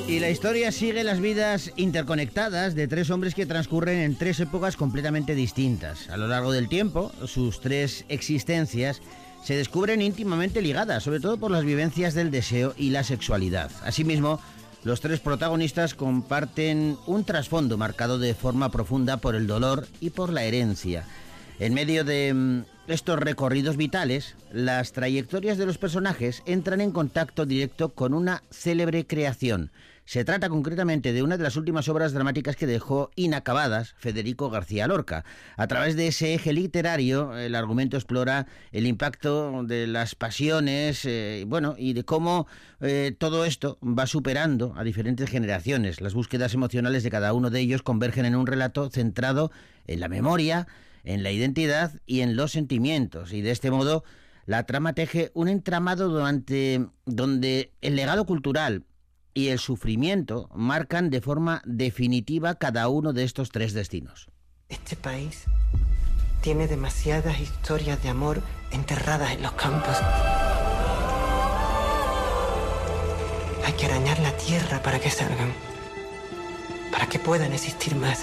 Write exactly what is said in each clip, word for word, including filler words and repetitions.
Y la historia sigue las vidas interconectadas de tres hombres que transcurren en tres épocas completamente distintas. A lo largo del tiempo, sus tres existencias se descubren íntimamente ligadas, sobre todo por las vivencias del deseo y la sexualidad. Asimismo, los tres protagonistas comparten un trasfondo marcado de forma profunda por el dolor y por la herencia. En medio de estos recorridos vitales, las trayectorias de los personajes entran en contacto directo con una célebre creación. Se trata concretamente de una de las últimas obras dramáticas que dejó inacabadas Federico García Lorca. A través de ese eje literario, el argumento explora el impacto de las pasiones, eh, bueno, y de cómo eh, todo esto va superando a diferentes generaciones. Las búsquedas emocionales de cada uno de ellos convergen en un relato centrado en la memoria, en la identidad y en los sentimientos. Y de este modo, la trama teje un entramado durante, donde el legado cultural y el sufrimiento marcan de forma definitiva cada uno de estos tres destinos. Este país tiene demasiadas historias de amor enterradas en los campos. Hay que arañar la tierra para que salgan, para que puedan existir más.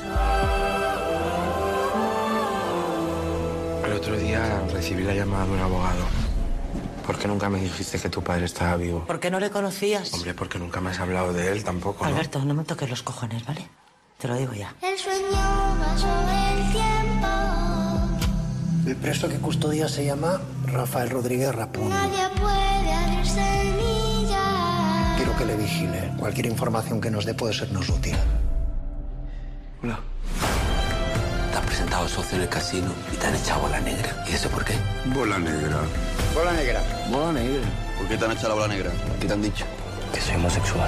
El otro día recibí la llamada de un abogado. ¿Por qué nunca me dijiste que tu padre estaba vivo? ¿Por qué no le conocías? Hombre, porque nunca me has hablado de él tampoco, ¿no? Alberto, no me toques los cojones, ¿vale? Te lo digo ya. El sueño pasó el tiempo. El preso que custodia se llama Rafael Rodríguez Rapún. Nadie puede abrirse semilla. Quiero que le vigile. Cualquier información que nos dé puede sernos útil. Hola. Te has presentado socio en el casino y te han echado bola negra. ¿Y eso por qué? Bola negra. Bola negra. Bola negra. ¿Por qué te han echado la bola negra? ¿Qué te han dicho? Que soy homosexual.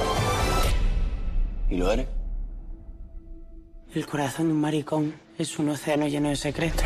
¿Y lo eres? El corazón de un maricón es un océano lleno de secretos.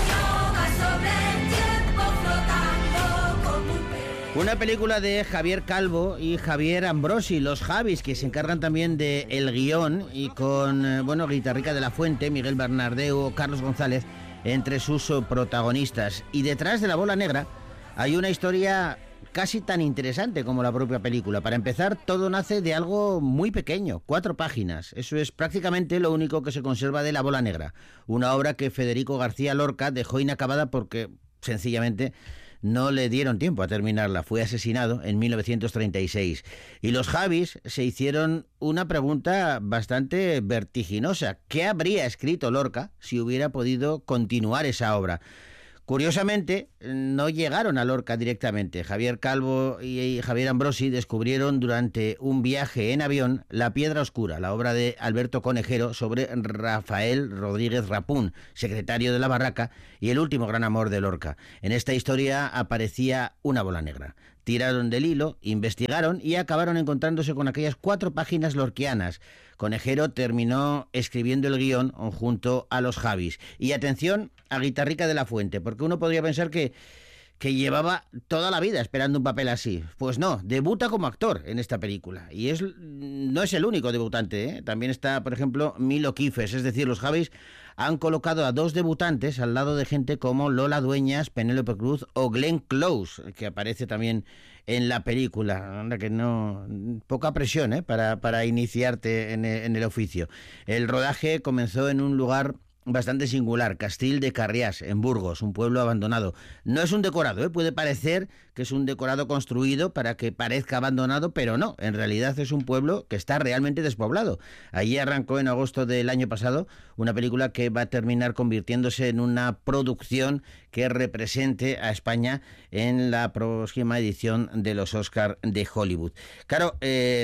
Una película de Javier Calvo y Javier Ambrosi, los Javis, que se encargan también del guión, y con, bueno, Guitarrica de la Fuente, Miguel Bernardeu, Carlos González, entre sus protagonistas. Y detrás de La Bola Negra hay una historia casi tan interesante como la propia película. Para empezar, todo nace de algo muy pequeño, cuatro páginas. Eso es prácticamente lo único que se conserva de La Bola Negra, una obra que Federico García Lorca dejó inacabada porque, sencillamente, no le dieron tiempo a terminarla. Fue asesinado en mil novecientos treinta y seis. Y los Javis se hicieron una pregunta bastante vertiginosa. ¿Qué habría escrito Lorca si hubiera podido continuar esa obra? Curiosamente, no llegaron a Lorca directamente. Javier Calvo y Javier Ambrosi descubrieron durante un viaje en avión La Piedra Oscura, la obra de Alberto Conejero sobre Rafael Rodríguez Rapún, secretario de la Barraca y el último gran amor de Lorca. En esta historia aparecía una bola negra. Tiraron del hilo, investigaron y acabaron encontrándose con aquellas cuatro páginas lorquianas. Conejero terminó escribiendo el guión junto a los Javis. Y atención a Guitarrica de la Fuente, porque uno podría pensar que, que llevaba toda la vida esperando un papel así. Pues no, debuta como actor en esta película. Y es no es el único debutante, ¿eh? También está, por ejemplo, Milo Quifes. Es decir, los Javis han colocado a dos debutantes al lado de gente como Lola Dueñas, Penélope Cruz o Glenn Close, que aparece también en la película. Anda que no, poca presión, ¿eh? para, para iniciarte en el, en el oficio. El rodaje comenzó en un lugar bastante singular, Castil de Carriás, en Burgos, un pueblo abandonado. No es un decorado, ¿eh? Puede parecer que es un decorado construido para que parezca abandonado, pero no, en realidad es un pueblo que está realmente despoblado. Allí arrancó en agosto del año pasado una película que va a terminar convirtiéndose en una producción que represente a España en la próxima edición de los Oscar de Hollywood. Claro, eh...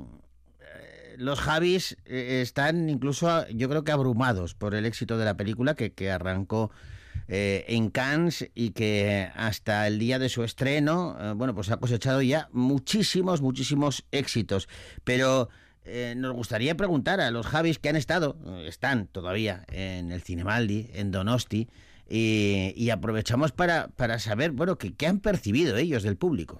los Javis eh, están incluso, yo creo que abrumados por el éxito de la película que, que arrancó eh, en Cannes y que hasta el día de su estreno, eh, bueno, pues ha cosechado ya muchísimos, muchísimos éxitos. Pero eh, nos gustaría preguntar a los Javis que han estado, están todavía en el Cinemaldi, en Donosti, y, y aprovechamos para, para saber, bueno, que, qué han percibido ellos del público.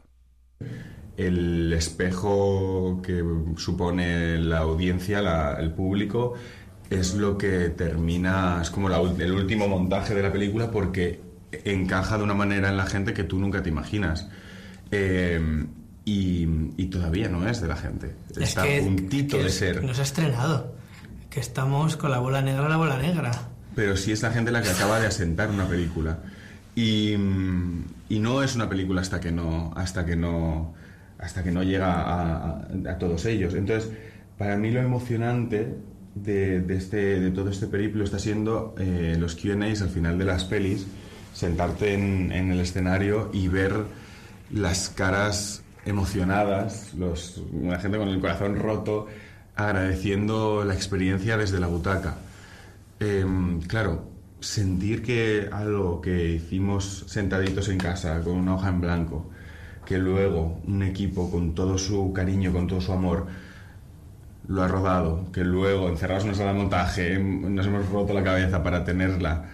El espejo que supone la audiencia, la, el público, es lo que termina, es como la, el último montaje de la película, porque encaja de una manera en la gente que tú nunca te imaginas. Eh, y, y todavía no es de la gente. Es Está que, a puntito que de es- ser. No se ha estrenado. Que estamos con la bola negra, la bola negra. Pero sí es la gente la que acaba de asentar una película. Y, y no es una película hasta que no, hasta que no, hasta que no llega a, a, a todos ellos. Entonces, para mí lo emocionante de, de, este, de todo este periplo está siendo eh, los Q and A's al final de las pelis, sentarte en, en el escenario y ver las caras emocionadas, los, la gente con el corazón roto, agradeciendo la experiencia desde la butaca. Eh, claro, sentir que algo que hicimos sentaditos en casa, con una hoja en blanco, que luego un equipo con todo su cariño, con todo su amor, lo ha rodado, que luego encerrados en una sala de montaje nos hemos roto la cabeza para tenerla,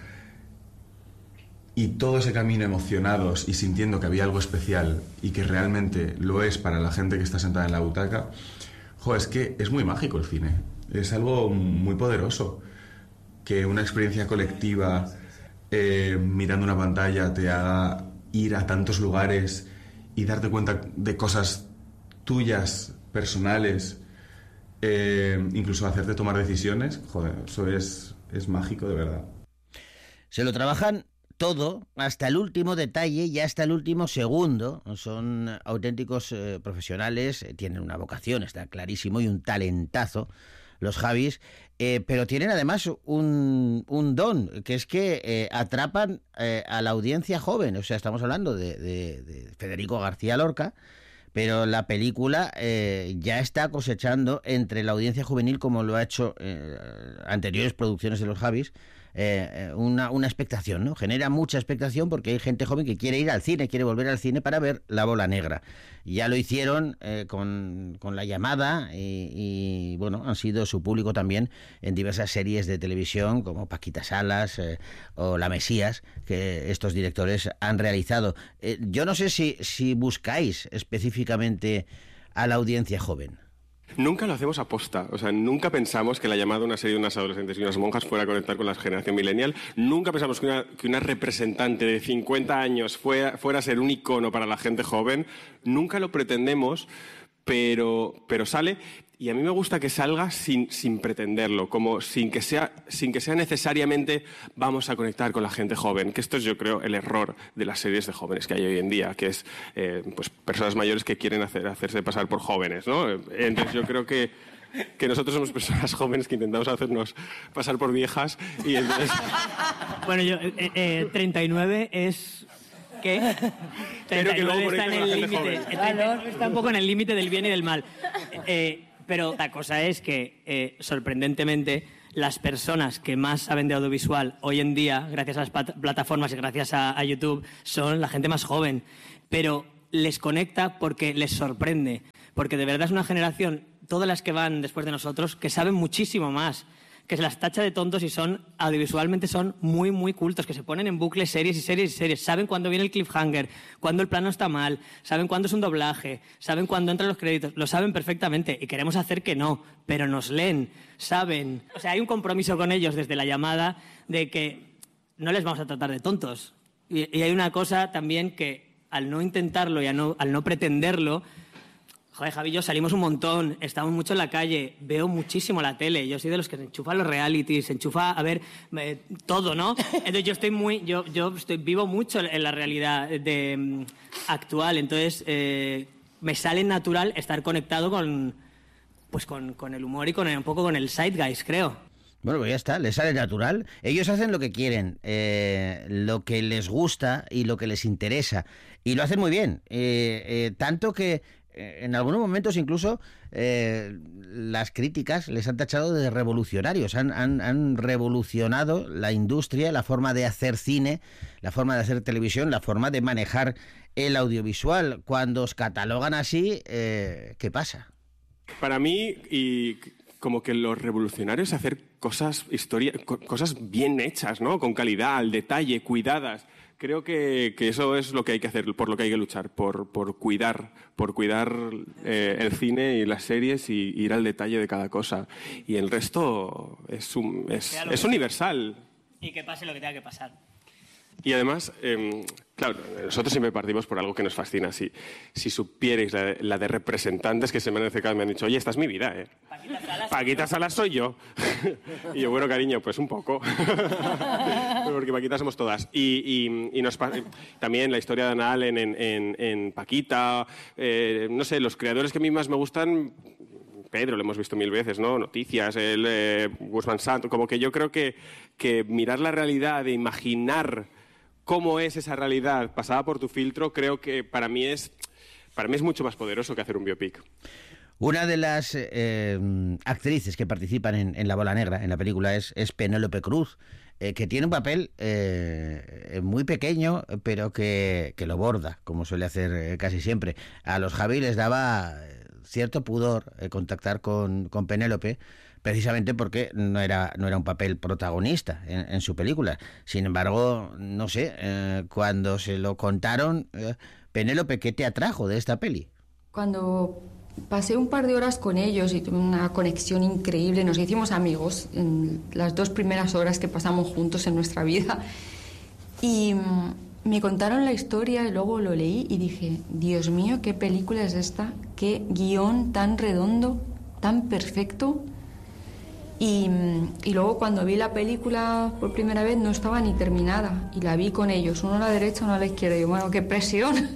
y todo ese camino emocionados y sintiendo que había algo especial y que realmente lo es para la gente que está sentada en la butaca. Jo, es que es muy mágico el cine, es algo muy poderoso, que una experiencia colectiva eh, mirando una pantalla te haga ir a tantos lugares y darte cuenta de cosas tuyas, personales, eh, incluso hacerte tomar decisiones. Joder, eso es, es mágico de verdad. Se lo trabajan todo, hasta el último detalle y hasta el último segundo. Son auténticos eh, profesionales, eh, tienen una vocación, está clarísimo, y un talentazo, los Javis, eh, pero tienen además un, un don, que es que eh, atrapan eh, a la audiencia joven. O sea, estamos hablando de, de, de Federico García Lorca, pero la película eh, ya está cosechando entre la audiencia juvenil, como lo ha hecho eh, anteriores producciones de los Javis, eh, una, una expectación, ¿no? Genera mucha expectación porque hay gente joven que quiere ir al cine, quiere volver al cine para ver La Bola Negra. Ya lo hicieron eh, con, con La Llamada y, y, bueno, han sido su público también en diversas series de televisión como Paquita Salas eh, o La Mesías, que estos directores han realizado. Eh, yo no sé si, si buscáis específicamente a la audiencia joven. Nunca lo hacemos aposta, o sea, nunca pensamos que La Llamada, una serie de unas adolescentes y unas monjas, fuera a conectar con la generación millennial. Nunca pensamos que una, que una representante de cincuenta años fuera, fuera a ser un icono para la gente joven. Nunca lo pretendemos, pero, pero sale. Y a mí me gusta que salga sin, sin pretenderlo, como sin que, sea, sin que sea necesariamente vamos a conectar con la gente joven, que esto es, yo creo, el error de las series de jóvenes que hay hoy en día, que es eh, pues, personas mayores que quieren hacer, hacerse pasar por jóvenes, ¿no? Entonces yo creo que, que nosotros somos personas jóvenes que intentamos hacernos pasar por viejas y entonces... Bueno, yo, eh, eh, treinta y nueve es... ¿Qué? Pero que luego treinta y nueve está en el conecte con la gente límite. joven. treinta y nueve está un poco en el límite del bien y del mal. Eh, pero la cosa es que, eh, sorprendentemente, las personas que más saben de audiovisual hoy en día, gracias a las pat- plataformas y gracias a, a YouTube, son la gente más joven. Pero les conecta porque les sorprende. Porque de verdad es una generación, todas las que van después de nosotros, que saben muchísimo más, que se las tacha de tontos y son, audiovisualmente son muy, muy cultos, que se ponen en bucle series y series y series, saben cuándo viene el cliffhanger, cuándo el plano está mal, saben cuándo es un doblaje, saben cuándo entran los créditos, lo saben perfectamente y queremos hacer que no, pero nos leen, saben. O sea, hay un compromiso con ellos desde La Llamada de que no les vamos a tratar de tontos. Y, y hay una cosa también que al no intentarlo y a no, al no pretenderlo, joder, Javi y yo salimos un montón, estamos mucho en la calle, veo muchísimo la tele, yo soy de los que se enchufa los realities, se enchufa a ver eh, todo, ¿no? Entonces yo estoy muy, yo, yo estoy, vivo mucho en la realidad de, um, actual, entonces eh, me sale natural estar conectado con, pues con, con el humor y con el, un poco con el zeitgeist, creo. Bueno, pues ya está, les sale natural. Ellos hacen lo que quieren, eh, lo que les gusta y lo que les interesa. Y lo hacen muy bien. Eh, eh, tanto que eh, en algunos momentos incluso eh, las críticas les han tachado de revolucionarios. Han, han, han revolucionado la industria, la forma de hacer cine, la forma de hacer televisión, la forma de manejar el audiovisual. Cuando os catalogan así, eh, ¿qué pasa? Para mí, y como que lo revolucionario es hacer cosas, historia, co- cosas bien hechas, ¿no? Con calidad, al detalle, cuidadas. Creo que, que eso es lo que hay que hacer, por lo que hay que luchar, por, por cuidar, por cuidar eh, el cine y las series y ir al detalle de cada cosa. Y el resto es, un, es, Sea lo es que universal. Y que pase lo que tenga que pasar. Y además, eh, claro, nosotros siempre partimos por algo que nos fascina. Si, si supierais la de, la de representantes que se me han acercado y me han dicho, oye, esta es mi vida, ¿eh? Paquita Salas, Paquita Salas soy yo. Y yo, bueno, cariño, pues un poco. Porque Paquita somos todas. Y, y, y nos también la historia de Ana Allen en, en, en Paquita, eh, no sé, los creadores que a mí más me gustan... Pedro, lo hemos visto mil veces, ¿no? Noticias, el eh, Guzmán Santos, como que yo creo que, que mirar la realidad, de imaginar cómo es esa realidad pasada por tu filtro, creo que para mí es, para mí es mucho más poderoso que hacer un biopic. Una de las eh, actrices que participan en, en La Bola Negra, en la película, es, es Penélope Cruz, eh, que tiene un papel eh, muy pequeño, pero que, que lo borda, como suele hacer eh, casi siempre. A los Javi les daba cierto pudor eh, contactar con, con Penélope, precisamente porque no era, no era un papel protagonista en, en su película. Sin embargo, no sé, eh, cuando se lo contaron, eh, Penélope, ¿qué te atrajo de esta peli? Cuando pasé un par de horas con ellos y tuve una conexión increíble, nos hicimos amigos en las dos primeras horas que pasamos juntos en nuestra vida. Y me contaron la historia y luego lo leí y dije, Dios mío, qué película es esta, qué guión tan redondo, tan perfecto. Y, y luego cuando vi la película por primera vez no estaba ni terminada y la vi con ellos, uno a la derecha, uno a la izquierda. Y yo, bueno, qué presión.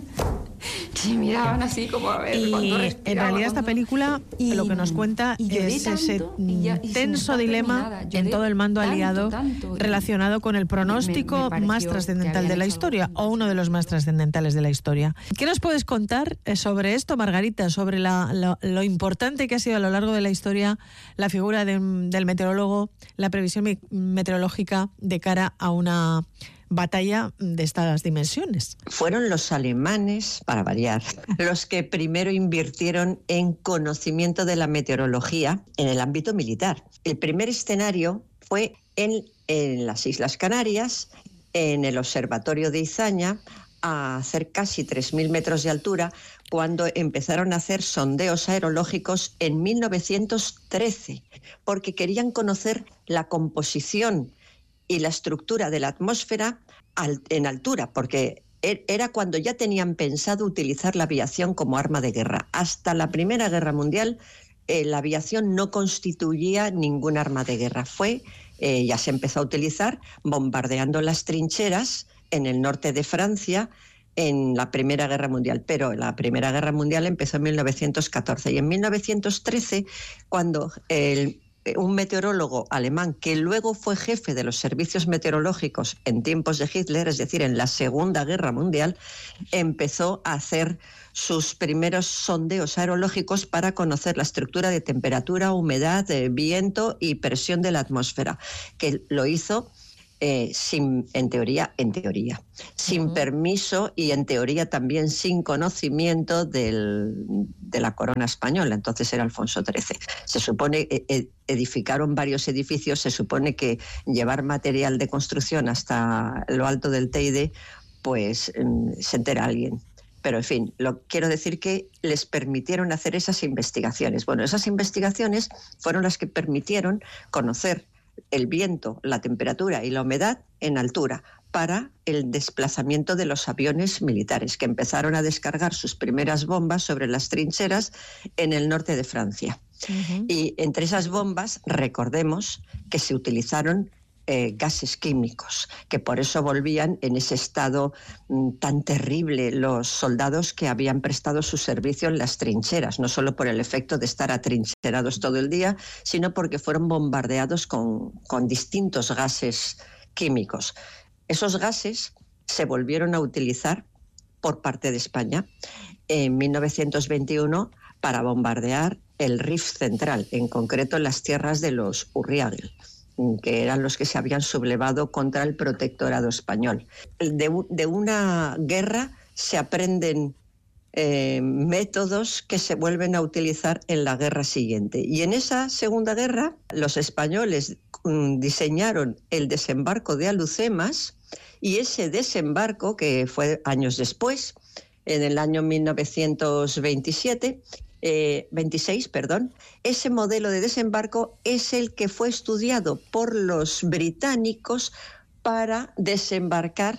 Y miraban así como a ver. Y en realidad esta película y, lo que nos cuenta es tanto, ese ya, tenso dilema en todo el mando tanto, aliado tanto, relacionado con el pronóstico me, me más trascendental de la historia o uno de los más trascendentales de la historia. ¿Qué nos puedes contar sobre esto, Margarita, sobre la, lo, lo importante que ha sido a lo largo de la historia la figura de, del meteorólogo, la previsión meteorológica de cara a una batalla de estas dimensiones? Fueron los alemanes, para variar, los que primero invirtieron en conocimiento de la meteorología en el ámbito militar. El primer escenario fue en, en las Islas Canarias, en el Observatorio de Izaña, a hacer casi tres mil metros de altura, cuando empezaron a hacer sondeos aerológicos en mil novecientos trece, porque querían conocer la composición y la estructura de la atmósfera en altura, porque era cuando ya tenían pensado utilizar la aviación como arma de guerra. Hasta la Primera Guerra Mundial, eh, la aviación no constituía ningún arma de guerra. Fue, eh, ya se empezó a utilizar bombardeando las trincheras en el norte de Francia en la Primera Guerra Mundial, pero la Primera Guerra Mundial empezó en mil novecientos catorce y en mil novecientos trece, cuando el un meteorólogo alemán que luego fue jefe de los servicios meteorológicos en tiempos de Hitler, es decir, en la Segunda Guerra Mundial, empezó a hacer sus primeros sondeos aerológicos para conocer la estructura de temperatura, humedad, de viento y presión de la atmósfera, que lo hizo Eh, sin, en teoría, en teoría, sin uh-huh. permiso y en teoría también sin conocimiento del, de la corona española. Entonces era Alfonso trece. Se supone, eh, edificaron varios edificios, se supone que llevar material de construcción hasta lo alto del Teide, pues eh, se entera alguien. Pero, en fin, lo, quiero decir que les permitieron hacer esas investigaciones. Bueno, esas investigaciones fueron las que permitieron conocer el viento, la temperatura y la humedad en altura para el desplazamiento de los aviones militares, que empezaron a descargar sus primeras bombas sobre las trincheras en el norte de Francia. Uh-huh. Y entre esas bombas, recordemos que se utilizaron eh, gases químicos, que por eso volvían en ese estado mm, tan terrible los soldados que habían prestado su servicio en las trincheras, no solo por el efecto de estar atrincherados todo el día, sino porque fueron bombardeados con, con distintos gases químicos. Esos gases se volvieron a utilizar por parte de España en mil novecientos veintiuno para bombardear el Rif central, en concreto en las tierras de los Urriagel, que eran los que se habían sublevado contra el protectorado español. De, de una guerra se aprenden eh, métodos que se vuelven a utilizar en la guerra siguiente. Y en esa Segunda Guerra, los españoles mm, diseñaron el desembarco de Alhucemas, y ese desembarco, que fue años después, en el año mil novecientos veintisiete, Eh, veintiséis, perdón, ese modelo de desembarco es el que fue estudiado por los británicos para desembarcar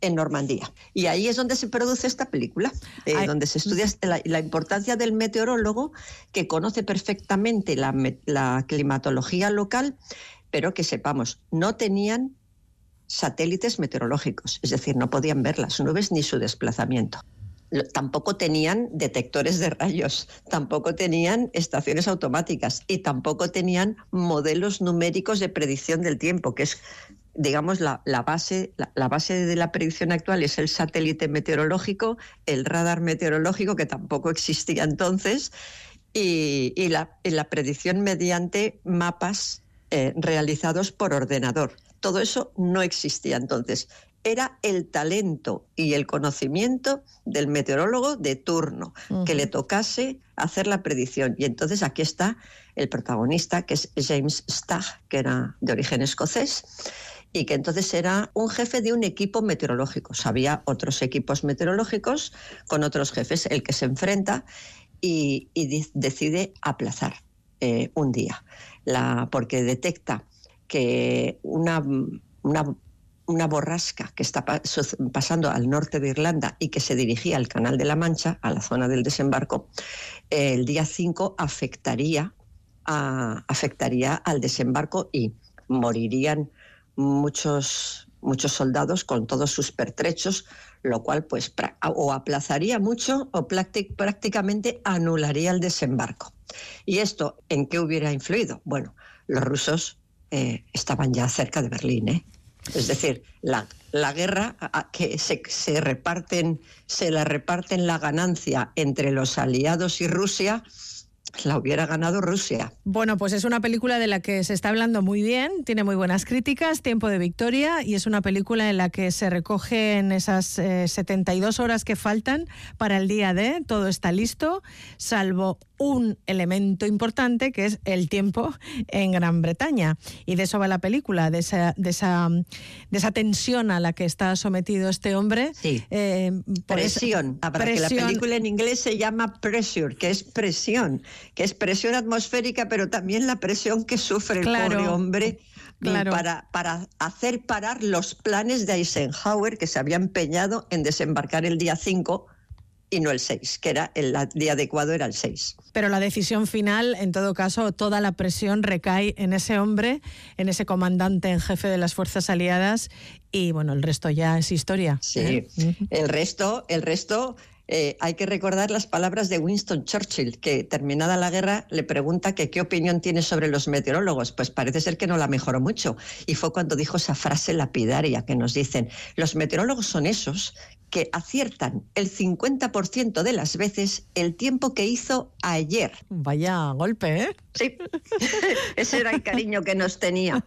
en Normandía. Y ahí es donde se produce esta película, eh, donde se estudia la, la importancia del meteorólogo, que conoce perfectamente la, la climatología local, pero que sepamos, no tenían satélites meteorológicos, es decir, no podían ver las nubes ni su desplazamiento. Tampoco tenían detectores de rayos, tampoco tenían estaciones automáticas y tampoco tenían modelos numéricos de predicción del tiempo, que es, digamos, la, la, base, la, la base de la predicción actual es el satélite meteorológico, el radar meteorológico, que tampoco existía entonces, y, y, la, y la predicción mediante mapas eh, realizados por ordenador. Todo eso no existía entonces. Era el talento y el conocimiento del meteorólogo de turno, uh-huh. que le tocase hacer la predicción. Y entonces aquí está el protagonista, que es James Stagg, que era de origen escocés, y que entonces era un jefe de un equipo meteorológico. Había otros equipos meteorológicos con otros jefes, el que se enfrenta y, y di- decide aplazar eh, un día, la, porque detecta que una... una una borrasca que está pasando al norte de Irlanda y que se dirigía al Canal de la Mancha, a la zona del desembarco, el día cinco afectaría, a, afectaría al desembarco y morirían muchos, muchos soldados con todos sus pertrechos, lo cual pues o aplazaría mucho o prácticamente anularía el desembarco. ¿Y esto en qué hubiera influido? Bueno, los rusos eh, estaban ya cerca de Berlín, ¿eh? Es decir, la, la guerra a, que se, se reparten, se la reparten la ganancia entre los aliados y Rusia, la hubiera ganado Rusia. Bueno, pues es una película de la que se está hablando muy bien, tiene muy buenas críticas, Tiempo de Victoria, y es una película en la que se recogen esas eh, setenta y dos horas que faltan para el día D, todo está listo, salvo un elemento importante que es el tiempo en Gran Bretaña. Y de eso va la película, de esa, de esa, de esa tensión a la que está sometido este hombre. Sí. Eh, por presión. Esa, para presión. Que la película en inglés se llama pressure, que es presión, que es presión atmosférica, pero también la presión que sufre el claro. pobre hombre Claro. para, para hacer parar los planes de Eisenhower, que se había empeñado en desembarcar el día cinco y no el seis, que era el día adecuado era el seis. Pero la decisión final, en todo caso, toda la presión recae en ese hombre, en ese comandante en jefe de las fuerzas aliadas, y bueno, el resto ya es historia. Sí, ¿eh? el resto, el resto... Eh, hay que recordar las palabras de Winston Churchill, que terminada la guerra le pregunta que qué opinión tiene sobre los meteorólogos. Pues parece ser que no la mejoró mucho. Y fue cuando dijo esa frase lapidaria que nos dicen: los meteorólogos son esos que aciertan el cincuenta por ciento de las veces el tiempo que hizo ayer. Vaya golpe, ¿eh? Sí, ese era el cariño que nos tenía.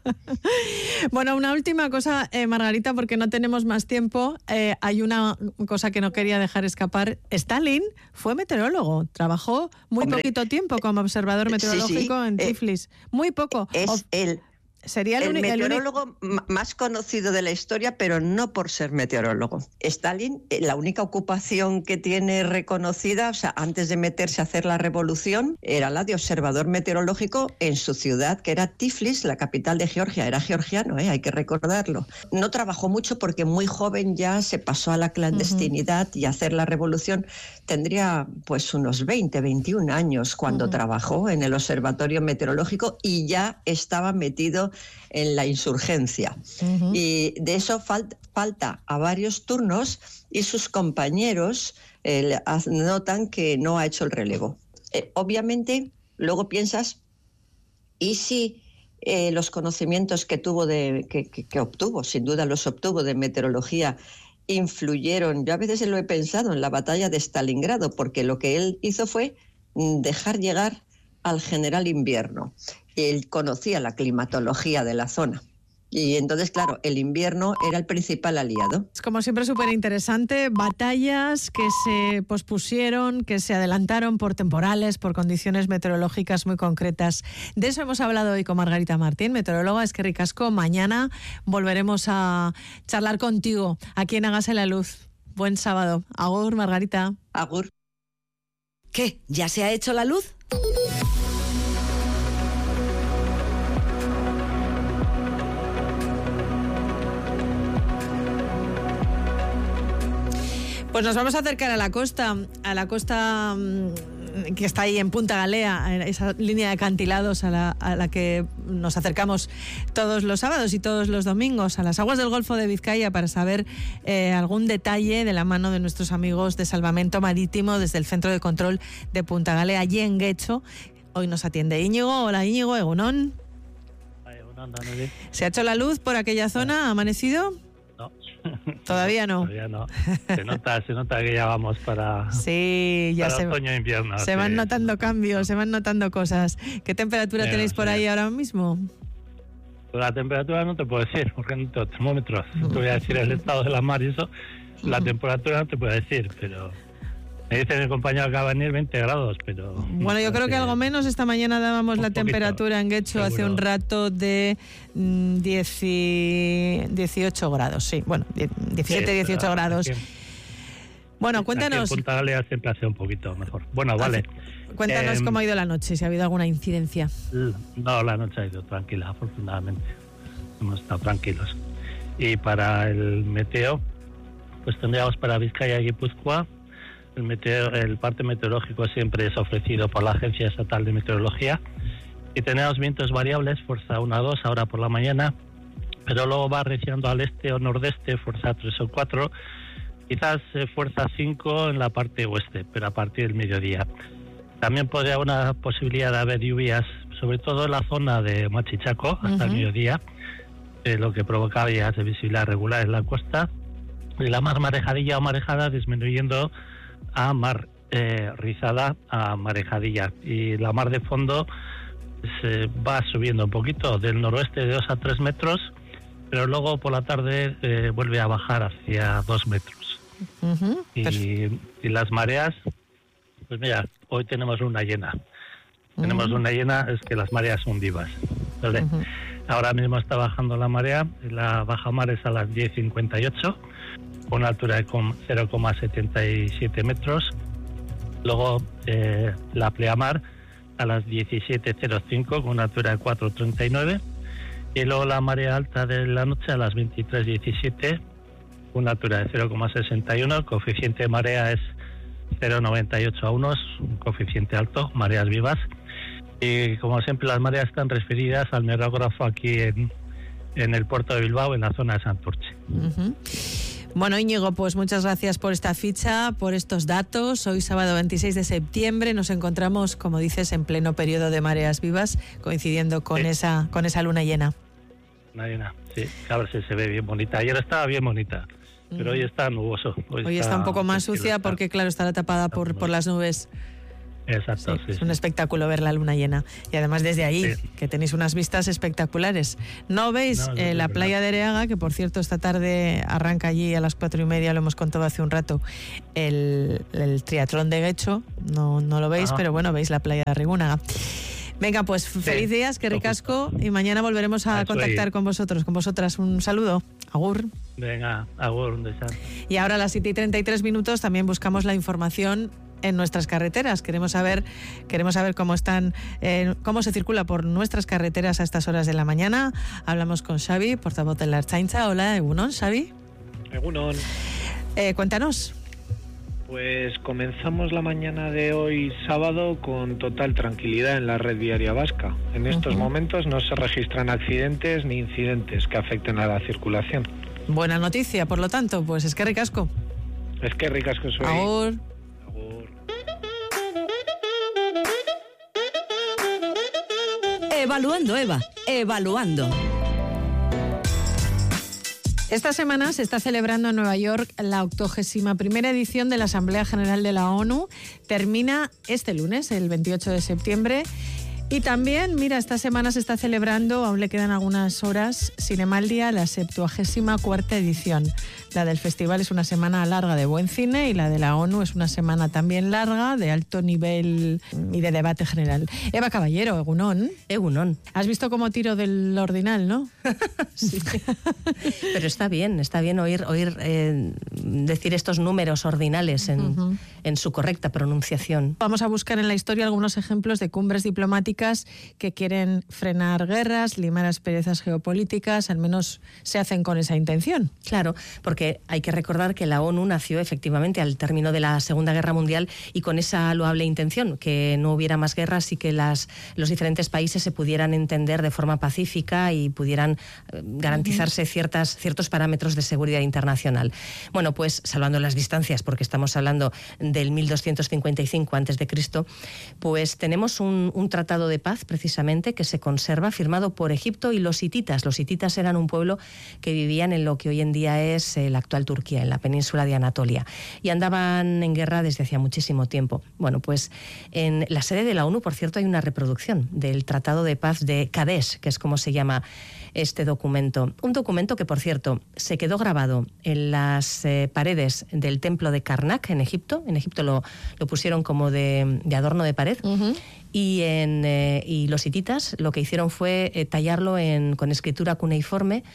Bueno, una última cosa, eh, Margarita, porque no tenemos más tiempo. Eh, hay una cosa que no quería dejar escapar. Stalin fue meteorólogo, trabajó muy Hombre, poquito tiempo como observador meteorológico sí, sí, en eh, Tiflis. Muy poco. Es o- el... Sería el, el uni- meteorólogo el uni- más conocido de la historia, pero no por ser meteorólogo. Stalin, la única ocupación que tiene reconocida, o sea, antes de meterse a hacer la revolución, era la de observador meteorológico en su ciudad, que era Tiflis, la capital de Georgia. Era georgiano, ¿eh? Hay que recordarlo. No trabajó mucho porque muy joven ya se pasó a la clandestinidad uh-huh. y a hacer la revolución. Tendría pues unos veinte, veintiún años cuando uh-huh. trabajó en el observatorio meteorológico y ya estaba metido en la insurgencia. Uh-huh. Y de eso fal- falta a varios turnos y sus compañeros eh, notan que no ha hecho el relevo. Eh, obviamente, luego piensas, ¿y si eh, los conocimientos que tuvo de, que, que, que obtuvo, sin duda los obtuvo de meteorología, influyeron? Yo a veces lo he pensado en la batalla de Stalingrado, porque lo que él hizo fue dejar llegar al general Invierno. Él conocía la climatología de la zona. Y entonces, claro, el invierno era el principal aliado. Es como siempre súper interesante, batallas que se pospusieron, que se adelantaron por temporales, por condiciones meteorológicas muy concretas. De eso hemos hablado hoy con Margarita Martín, meteoróloga. Es que ricasco. Mañana volveremos a charlar contigo aquí en Hágase la Luz. Buen sábado. Agur, Margarita. Agur. ¿Qué? ¿Ya se ha hecho la luz? Pues nos vamos a acercar a la costa, a la costa mmm, que está ahí en Punta Galea, esa línea de acantilados a la, a la que nos acercamos todos los sábados y todos los domingos, a las aguas del Golfo de Vizcaya, para saber eh, algún detalle de la mano de nuestros amigos de Salvamento Marítimo desde el Centro de Control de Punta Galea, allí en Guecho. Hoy nos atiende Íñigo. Hola Íñigo, Egunon. ¿Se ha hecho la luz por aquella zona? ¿Ha amanecido? No. Todavía no. Todavía no. Se nota, se nota que ya vamos para, sí, ya para se, otoño e invierno. Se sí. van notando cambios, se van notando cosas. ¿Qué temperatura sí, tenéis por sí. ahí ahora mismo? Pues la temperatura no te puedo decir, porque no tengo termómetros. No te voy a decir el estado de la mar y eso. La temperatura no te puedo decir, pero... Me dice mi compañero que va a venir veinte grados, pero... Bueno, yo creo que algo menos. Esta mañana dábamos la poquito, temperatura en Guecho seguro. Hace un rato de mmm, dieciocho grados, sí. Bueno, diecisiete, sí, dieciocho grados. Aquí, bueno, cuéntanos... Aquí en Punta Galea siempre hace un poquito mejor. Bueno, vale. Cuéntanos eh, cómo ha ido la noche, si ha habido alguna incidencia. No, la noche ha ido tranquila, afortunadamente. Hemos estado tranquilos. Y para el meteo, pues tendríamos para Vizcaya y Guipúzcoa. El, meteo, el parte meteorológico siempre es ofrecido por la Agencia Estatal de Meteorología y tenemos vientos variables, fuerza uno a dos ahora por la mañana, pero luego va arreciando al este o nordeste, fuerza tres o cuatro, quizás eh, fuerza cinco en la parte oeste, pero a partir del mediodía. También podría haber una posibilidad de haber lluvias, sobre todo en la zona de Machichaco hasta uh-huh. el mediodía, eh, lo que provoca vías de visibilidad regular en la costa, y la mar marejadilla o marejada disminuyendo a mar eh, rizada a marejadilla, y la mar de fondo se va subiendo un poquito del noroeste de dos a tres metros, pero luego por la tarde eh, vuelve a bajar hacia dos metros. Uh-huh. y, y las mareas, pues mira, hoy tenemos luna llena. Uh-huh. Tenemos luna llena, es que las mareas son vivas, ¿vale? Uh-huh. Ahora mismo está bajando la marea, la bajamar es a las diez cincuenta y ocho, con una altura de cero coma setenta y siete metros. Luego eh, la pleamar a las diecisiete cero cinco con una altura de cuatro treinta y nueve. Y luego la marea alta de la noche a las veintitrés diecisiete con una altura de cero coma sesenta y uno. El coeficiente de marea es cero coma noventa y ocho a uno, un coeficiente alto, mareas vivas. Y como siempre las mareas están referidas al meteorógrafo aquí en, en el puerto de Bilbao, en la zona de Santurce. Uh-huh. Bueno, Íñigo, pues muchas gracias por esta ficha, por estos datos. Hoy sábado veintiséis de septiembre nos encontramos, como dices, en pleno periodo de mareas vivas, coincidiendo con sí. esa con esa luna llena. Luna llena, sí, a ver si se ve bien bonita. Ayer estaba bien bonita, pero mm. hoy está nuboso. Hoy, hoy está, está un poco más sucia está, porque, claro, estará tapada por, por las nubes. Exacto, sí, sí. Es sí. un espectáculo ver la luna llena. Y además desde ahí, sí. que tenéis unas vistas espectaculares. ¿No veis no, eh, la playa de Areaga, que por cierto esta tarde arranca allí a las cuatro y media, lo hemos contado hace un rato, el, el triatlón de Guecho? No, no lo veis, ah. pero bueno, veis la playa de Arrigúnaga. Venga, pues sí. feliz días, que ricasco, y mañana volveremos a Eso contactar ahí. con vosotros, con vosotras. Un saludo. Agur. Venga, agur, un desastre. Y ahora a las siete y treinta y tres minutos también buscamos la información en nuestras carreteras. Queremos saber, queremos saber cómo están, eh, cómo se circula por nuestras carreteras a estas horas de la mañana. Hablamos con Xavi, portavoz de la Ertzaintza. Hola, Egunon, Xavi. Egunon. Eh, cuéntanos. Pues comenzamos la mañana de hoy sábado con total tranquilidad en la red viaria vasca. En estos uh-huh. momentos no se registran accidentes ni incidentes que afecten a la circulación. Buena noticia, por lo tanto, pues es que ricasco. Es que ricasco soy. Agur. Evaluando, Eva, evaluando. Esta semana se está celebrando en Nueva York la octogésima primera edición de la Asamblea General de la ONU. Termina este lunes, el veintiocho de septiembre. Y también, mira, esta semana se está celebrando, aún le quedan algunas horas, Cinemaldia, la septuagésima cuarta edición. La del festival es una semana larga de buen cine y la de la ONU es una semana también larga, de alto nivel y de debate general. Eva Caballero, Egunon. Egunon. Has visto como tiro del ordinal, ¿no? Sí. Pero está bien, está bien oír, oír eh, decir estos números ordinales en, uh-huh. en su correcta pronunciación. Vamos a buscar en la historia algunos ejemplos de cumbres diplomáticas políticas que quieren frenar guerras, limar asperezas geopolíticas, al menos se hacen con esa intención. Claro, porque hay que recordar que la ONU nació efectivamente al término de la Segunda Guerra Mundial y con esa loable intención, que no hubiera más guerras y que las, los diferentes países se pudieran entender de forma pacífica y pudieran garantizarse uh-huh. ciertas, ciertos parámetros de seguridad internacional. Bueno, pues salvando las distancias, porque estamos hablando del mil doscientos cincuenta y cinco antes de Cristo, pues tenemos un, un tratado de paz precisamente que se conserva, firmado por Egipto y los hititas. Los hititas eran un pueblo que vivían en lo que hoy en día es eh, la actual Turquía, en la península de Anatolia, y andaban en guerra desde hacía muchísimo tiempo. Bueno, pues en la sede de la ONU, por cierto, hay una reproducción del Tratado de Paz de Kadesh, que es como se llama este documento. Un documento que, por cierto, se quedó grabado en las eh, paredes del templo de Karnak, en Egipto. En Egipto lo, lo pusieron como de, de adorno de pared. Uh-huh. Y, en, eh, y los hititas lo que hicieron fue eh, tallarlo en, con escritura cuneiforme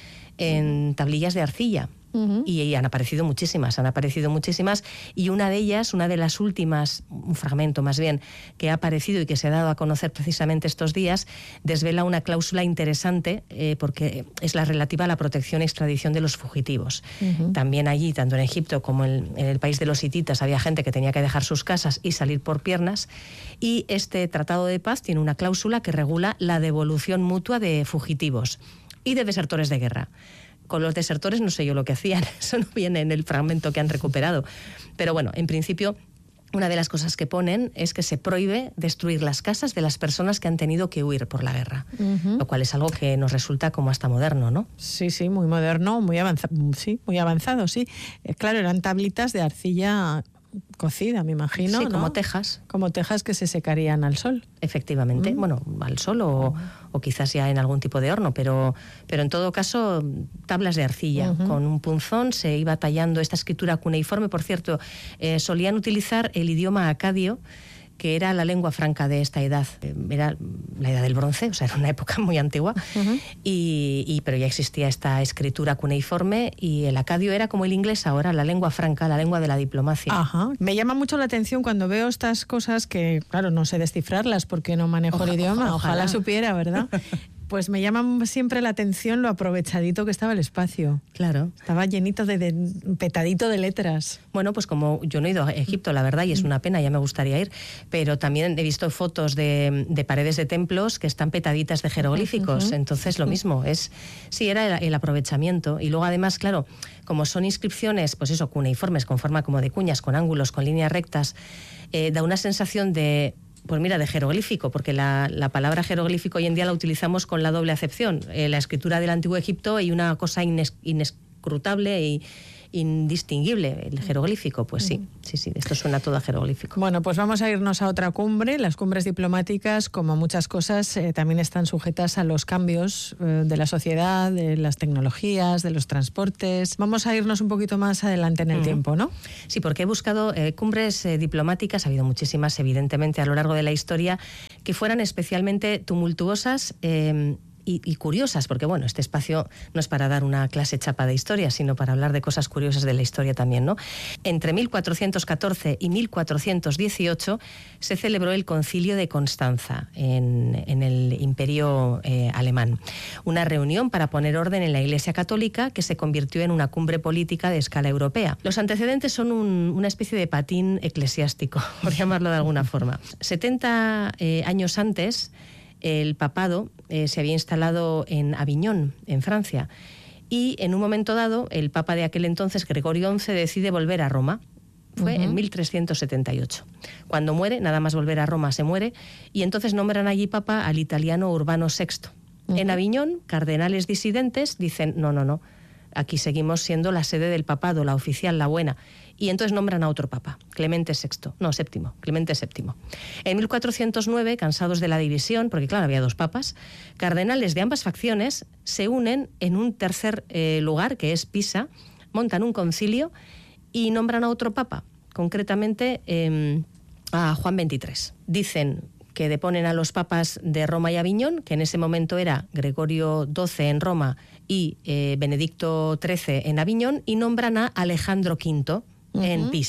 en tablillas de arcilla. Uh-huh. Y, y han aparecido muchísimas, han aparecido muchísimas y una de ellas, una de las últimas, un fragmento más bien, que ha aparecido y que se ha dado a conocer precisamente estos días, desvela una cláusula interesante eh, porque es la relativa a la protección y extradición de los fugitivos. Uh-huh. También allí, tanto en Egipto como en, en el país de los hititas, había gente que tenía que dejar sus casas y salir por piernas, y este tratado de paz tiene una cláusula que regula la devolución mutua de fugitivos y de desertores de guerra. Con los desertores no sé yo lo que hacían, eso no viene en el fragmento que han recuperado. Pero bueno, en principio, una de las cosas que ponen es que se prohíbe destruir las casas de las personas que han tenido que huir por la guerra, uh-huh. lo cual es algo que nos resulta como hasta moderno, ¿no? Sí, sí, muy moderno, muy avanzado, sí, muy avanzado, sí. Eh, claro, eran tablitas de arcilla cocida, me imagino, sí, ¿no? como tejas. Como tejas que se secarían al sol. Efectivamente, mm. bueno, al sol o, o quizás ya en algún tipo de horno, pero, pero en todo caso, tablas de arcilla. Uh-huh. Con un punzón se iba tallando esta escritura cuneiforme. Por cierto, eh, solían utilizar el idioma acadio, que era la lengua franca de esta edad. Era la edad del bronce, o sea, era una época muy antigua, uh-huh. y, y, pero ya existía esta escritura cuneiforme y el acadio era como el inglés ahora, la lengua franca, la lengua de la diplomacia. Ajá. Me llama mucho la atención cuando veo estas cosas que, claro, no sé descifrarlas porque no manejo Oja, el idioma, ojalá, ojalá supiera, ¿verdad? Pues me llama siempre la atención lo aprovechadito que estaba el espacio. Claro. Estaba llenito de, de petadito de letras. Bueno, pues como yo no he ido a Egipto, la verdad, y es una pena, ya me gustaría ir, pero también he visto fotos de, de paredes de templos que están petaditas de jeroglíficos. Uh-huh. Entonces lo mismo, es sí, era el, el aprovechamiento. Y luego además, claro, como son inscripciones, pues eso, cuneiformes, con forma como de cuñas, con ángulos, con líneas rectas, eh, da una sensación de... Pues mira, de jeroglífico, porque la, la palabra jeroglífico hoy en día la utilizamos con la doble acepción. Eh, la escritura del Antiguo Egipto hay una cosa ines, inescrutable y indistinguible, el jeroglífico, pues sí, sí, sí, esto suena todo a jeroglífico. Bueno, pues vamos a irnos a otra cumbre. Las cumbres diplomáticas, como muchas cosas, eh, también están sujetas a los cambios eh, de la sociedad, de las tecnologías, de los transportes. Vamos a irnos un poquito más adelante en el uh-huh. tiempo, ¿no? Sí, porque he buscado eh, cumbres eh, diplomáticas, ha habido muchísimas, evidentemente, a lo largo de la historia, que fueran especialmente tumultuosas, eh, Y, y curiosas, porque bueno, este espacio no es para dar una clase chapa de historia, sino para hablar de cosas curiosas de la historia también, ¿no? Entre mil cuatrocientos catorce y mil cuatrocientos dieciocho se celebró el Concilio de Constanza en, en el Imperio eh, Alemán, una reunión para poner orden en la Iglesia Católica que se convirtió en una cumbre política de escala europea. Los antecedentes son un, una especie de patín eclesiástico, por llamarlo de alguna forma. setenta eh, años antes, el papado eh, se había instalado en Aviñón, en Francia, y en un momento dado el papa de aquel entonces, Gregorio once, decide volver a Roma. Fue uh-huh. en mil trescientos setenta y ocho. Cuando muere, nada más volver a Roma se muere, y entonces nombran allí papa al italiano Urbano sexto. Uh-huh. En Aviñón, cardenales disidentes dicen, no, no, no, aquí seguimos siendo la sede del papado, la oficial, la buena. Y entonces nombran a otro papa, Clemente sexto, no, séptimo, Clemente séptimo. En mil cuatrocientos nueve, cansados de la división, porque claro, había dos papas, cardenales de ambas facciones se unen en un tercer eh, lugar, que es Pisa, montan un concilio y nombran a otro papa, concretamente eh, a Juan veintitrés. Dicen que deponen a los papas de Roma y Aviñón, que en ese momento era Gregorio doce en Roma y eh, Benedicto trece en Aviñón, y nombran a Alejandro quinto, en uh-huh. Pisa.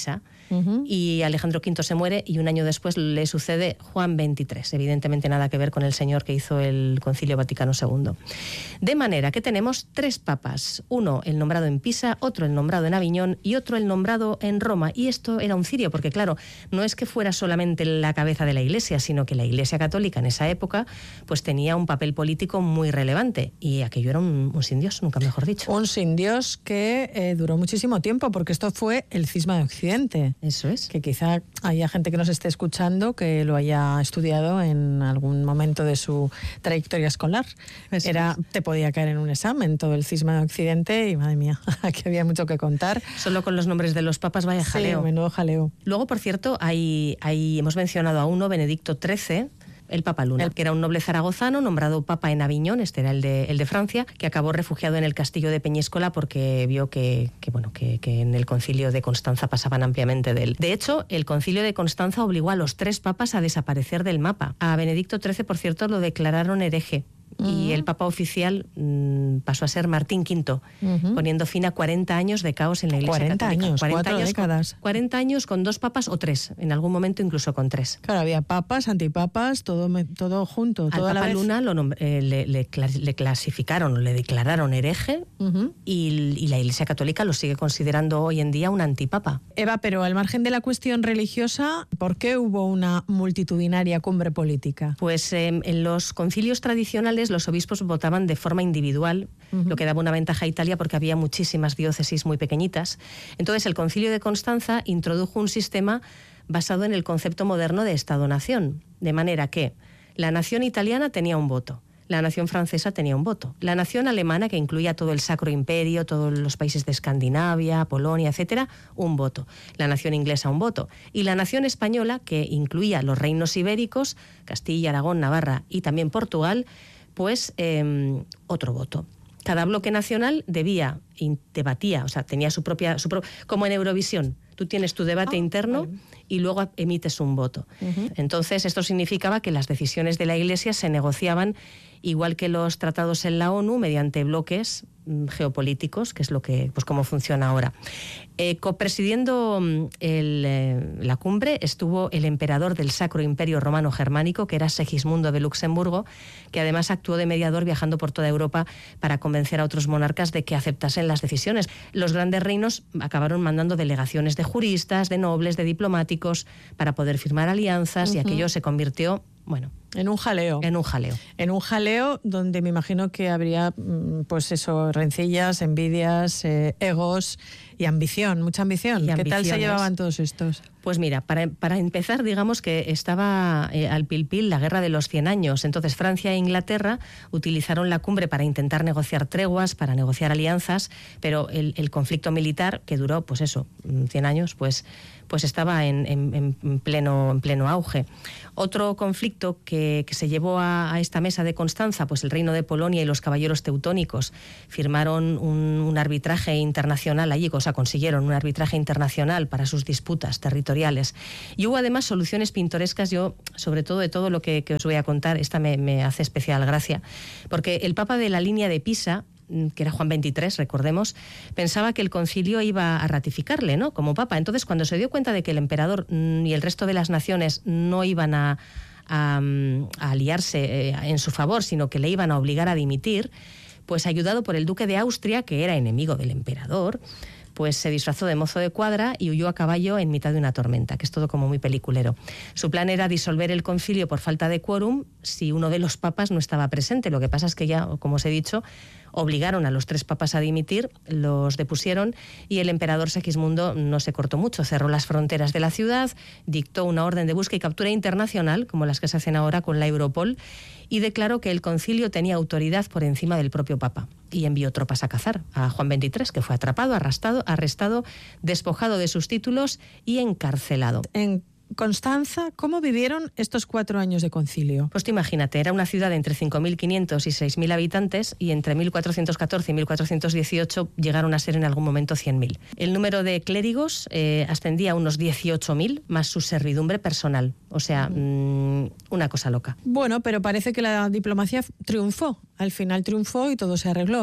uh-huh. y Alejandro quinto se muere y un año después le sucede Juan veintitrés. Evidentemente nada que ver con el señor que hizo el Concilio Vaticano segundo. De manera que tenemos tres papas, uno el nombrado en Pisa, otro el nombrado en Aviñón y otro el nombrado en Roma. Y esto era un cirio, porque claro, no es que fuera solamente la cabeza de la Iglesia, sino que la Iglesia Católica en esa época pues tenía un papel político muy relevante, y aquello era un, un sin Dios, nunca mejor dicho. Un sin Dios que eh, duró muchísimo tiempo, porque esto fue el cisma de Occidente. Eso es. Que quizá haya gente que nos esté escuchando que lo haya estudiado en algún momento de su trayectoria escolar. Eso Era, es. Te podía caer en un examen todo el cisma de Occidente y madre mía, aquí había mucho que contar. Solo con los nombres de los papas, vaya jaleo. Sí, menudo jaleo. Luego, por cierto, hay, hay, hemos mencionado a uno, Benedicto trece, el Papa Luna, el que era un noble zaragozano nombrado papa en Aviñón, este era el de, el de Francia, que acabó refugiado en el castillo de Peñíscola porque vio que, que, bueno, que, que en el concilio de Constanza pasaban ampliamente de él. De hecho, el concilio de Constanza obligó a los tres papas a desaparecer del mapa. A Benedicto trece, por cierto, lo declararon hereje. Y el papa oficial mmm, pasó a ser Martín quinto, uh-huh. poniendo fin a cuarenta años de caos en la Iglesia cuarenta Católica. Años, cuarenta cuatro años, décadas. Con, cuarenta años con dos papas o tres, en algún momento incluso con tres. Claro, había papas, antipapas, todo, todo junto. Al toda Papa la vez. Luna lo nom- eh, le, le, le clasificaron, le declararon hereje, uh-huh. y, y la Iglesia Católica lo sigue considerando hoy en día un antipapa. Eva, pero al margen de la cuestión religiosa, ¿por qué hubo una multitudinaria cumbre política? Pues eh, en los concilios tradicionales los obispos votaban de forma individual, uh-huh. lo que daba una ventaja a Italia porque había muchísimas diócesis muy pequeñitas. Entonces el Concilio de Constanza introdujo un sistema basado en el concepto moderno de Estado-nación, de manera que la nación italiana tenía un voto, la nación francesa tenía un voto, la nación alemana, que incluía todo el Sacro Imperio, todos los países de Escandinavia, Polonia, etcétera, un voto, la nación inglesa un voto, y la nación española, que incluía los reinos ibéricos, Castilla, Aragón, Navarra y también Portugal, pues eh, otro voto. Cada bloque nacional debía, debatía, o sea, tenía su propia, su pro, como en Eurovisión, tú tienes tu debate oh, interno vale. y luego emites un voto. Uh-huh. Entonces, esto significaba que las decisiones de la Iglesia se negociaban igual que los tratados en la ONU, mediante bloques mm, geopolíticos, que es lo que, pues cómo funciona ahora. Eh, copresidiendo el, eh, la cumbre estuvo el emperador del Sacro Imperio Romano Germánico, que era Segismundo de Luxemburgo, que además actuó de mediador viajando por toda Europa para convencer a otros monarcas de que aceptasen las decisiones. Los grandes reinos acabaron mandando delegaciones de juristas, de nobles, de diplomáticos, para poder firmar alianzas, uh-huh. y aquello se convirtió, bueno... En un jaleo. En un jaleo. En un jaleo donde me imagino que habría, pues eso, rencillas, envidias, eh, egos y ambición, mucha ambición. Y ¿Qué tal se llevaban todos estos? Pues mira, para, para empezar, digamos que estaba eh, al pil pil la guerra de los cien años. Entonces Francia e Inglaterra utilizaron la cumbre para intentar negociar treguas, para negociar alianzas, pero el, el conflicto militar, que duró, pues eso, cien años, pues, pues estaba en, en, en, pleno, en pleno auge. Otro conflicto que, que se llevó a, a esta mesa de Constanza, pues el Reino de Polonia y los caballeros teutónicos firmaron un, un arbitraje internacional allí, o sea, consiguieron un arbitraje internacional para sus disputas territoriales. Y hubo además soluciones pintorescas. Yo, sobre todo de todo lo que, que os voy a contar, esta me, me hace especial gracia, porque el Papa de la línea de Pisa, que era Juan veintitrés, recordemos, pensaba que el concilio iba a ratificarle, ¿no?, como papa. Entonces, cuando se dio cuenta de que el emperador y el resto de las naciones no iban a, a, a aliarse en su favor, sino que le iban a obligar a dimitir, pues ayudado por el duque de Austria, que era enemigo del emperador, pues se disfrazó de mozo de cuadra y huyó a caballo en mitad de una tormenta, que es todo como muy peliculero. Su plan era disolver el concilio por falta de quórum si uno de los papas no estaba presente. Lo que pasa es que ya, como os he dicho, obligaron a los tres papas a dimitir, los depusieron y el emperador Segismundo no se cortó mucho, cerró las fronteras de la ciudad, dictó una orden de búsqueda y captura internacional, como las que se hacen ahora con la Europol, y declaró que el concilio tenía autoridad por encima del propio papa y envió tropas a cazar a Juan veintitrés, que fue atrapado, arrestado, arrestado, despojado de sus títulos y encarcelado. En Constanza, ¿cómo vivieron estos cuatro años de concilio? Pues tú imagínate, era una ciudad de entre cinco mil quinientos y seis mil habitantes y entre mil cuatrocientos catorce y mil cuatrocientos dieciocho llegaron a ser en algún momento cien mil. El número de clérigos eh, ascendía a unos dieciocho mil, más su servidumbre personal. O sea, uh-huh. mmm, una cosa loca. Bueno, pero parece que la diplomacia triunfó. Al final triunfó y todo se arregló.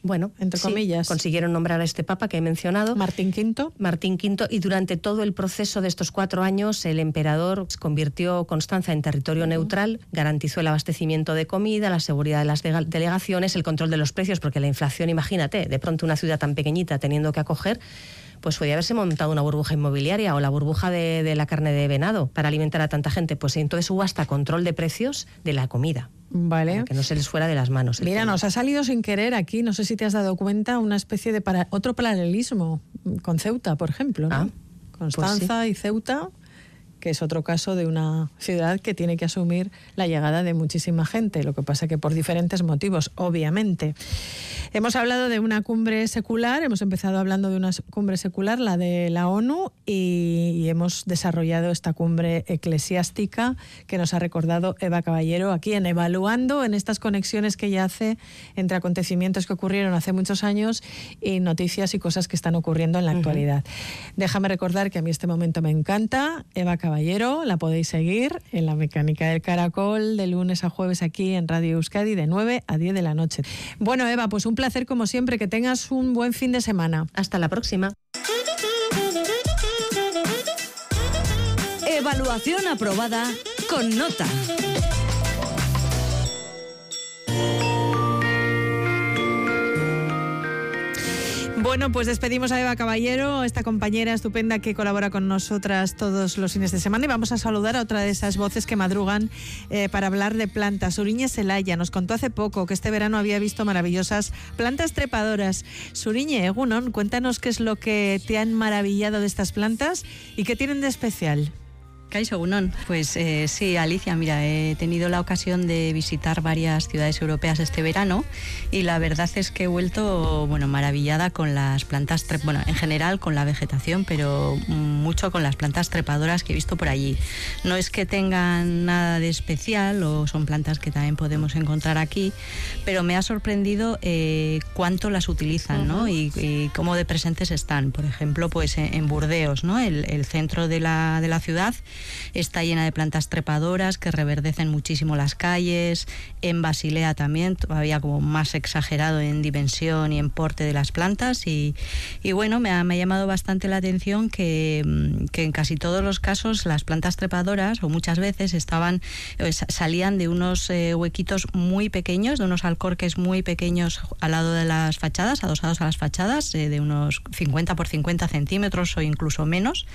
Bueno, entre sí, comillas. Consiguieron nombrar a este papa que he mencionado. Martín quinto. Martín quinto, y durante todo el proceso de estos cuatro años el emperador convirtió Constanza en territorio uh-huh. neutral, garantizó el abastecimiento de comida, la seguridad de las delegaciones, el control de los precios, porque la inflación, imagínate, de pronto una ciudad tan pequeñita teniendo que acoger, pues podía haberse montado una burbuja inmobiliaria o la burbuja de, de la carne de venado para alimentar a tanta gente. Pues entonces hubo hasta control de precios de la comida. Vale. Para que no se les fuera de las manos. Mira, tema. Nos ha salido sin querer aquí, no sé si te has dado cuenta, una especie de para... otro paralelismo con Ceuta, por ejemplo, ¿no? Ah, Constanza pues sí. y Ceuta, que es otro caso de una ciudad que tiene que asumir la llegada de muchísima gente, lo que pasa que por diferentes motivos, obviamente. Hemos hablado de una cumbre secular, hemos empezado hablando de una cumbre secular, la de la ONU, y, y hemos desarrollado esta cumbre eclesiástica que nos ha recordado Eva Caballero aquí en Evaluando, en estas conexiones que ella hace entre acontecimientos que ocurrieron hace muchos años y noticias y cosas que están ocurriendo en la actualidad. Uh-huh. Déjame recordar que a mí este momento me encanta. Eva Caballero, la podéis seguir en La Mecánica del Caracol de lunes a jueves aquí en Radio Euskadi de nueve a diez de la noche. Bueno, Eva, pues un placer como siempre, que tengas un buen fin de semana. Hasta la próxima. Evaluación aprobada con nota. Bueno, pues despedimos a Eva Caballero, esta compañera estupenda que colabora con nosotras todos los fines de semana, y vamos a saludar a otra de esas voces que madrugan eh, para hablar de plantas. Suriñe Zelaya nos contó hace poco que este verano había visto maravillosas plantas trepadoras. Suriñe, Egunon, cuéntanos qué es lo que te han maravillado de estas plantas y qué tienen de especial. Kaixo, Egunon. Pues eh, sí, Alicia, mira, he tenido la ocasión de visitar varias ciudades europeas este verano y la verdad es que he vuelto, bueno, maravillada con las plantas, tre- bueno, en general con la vegetación, pero mucho con las plantas trepadoras que he visto por allí. No es que tengan nada de especial, o son plantas que también podemos encontrar aquí, pero me ha sorprendido eh, cuánto las utilizan, ¿no? Y, y cómo de presentes están. Por ejemplo, pues en, en Burdeos, ¿no? El, el centro de la, de la ciudad está llena de plantas trepadoras que reverdecen muchísimo las calles. En Basilea también, todavía como más exagerado en dimensión y en porte de las plantas. Y, y bueno, me ha, me ha llamado bastante la atención que, que en casi todos los casos las plantas trepadoras, o muchas veces, estaban salían de unos eh, huequitos muy pequeños, de unos alcorques muy pequeños al lado de las fachadas, adosados a las fachadas, eh, de unos cincuenta por cincuenta centímetros o incluso menos.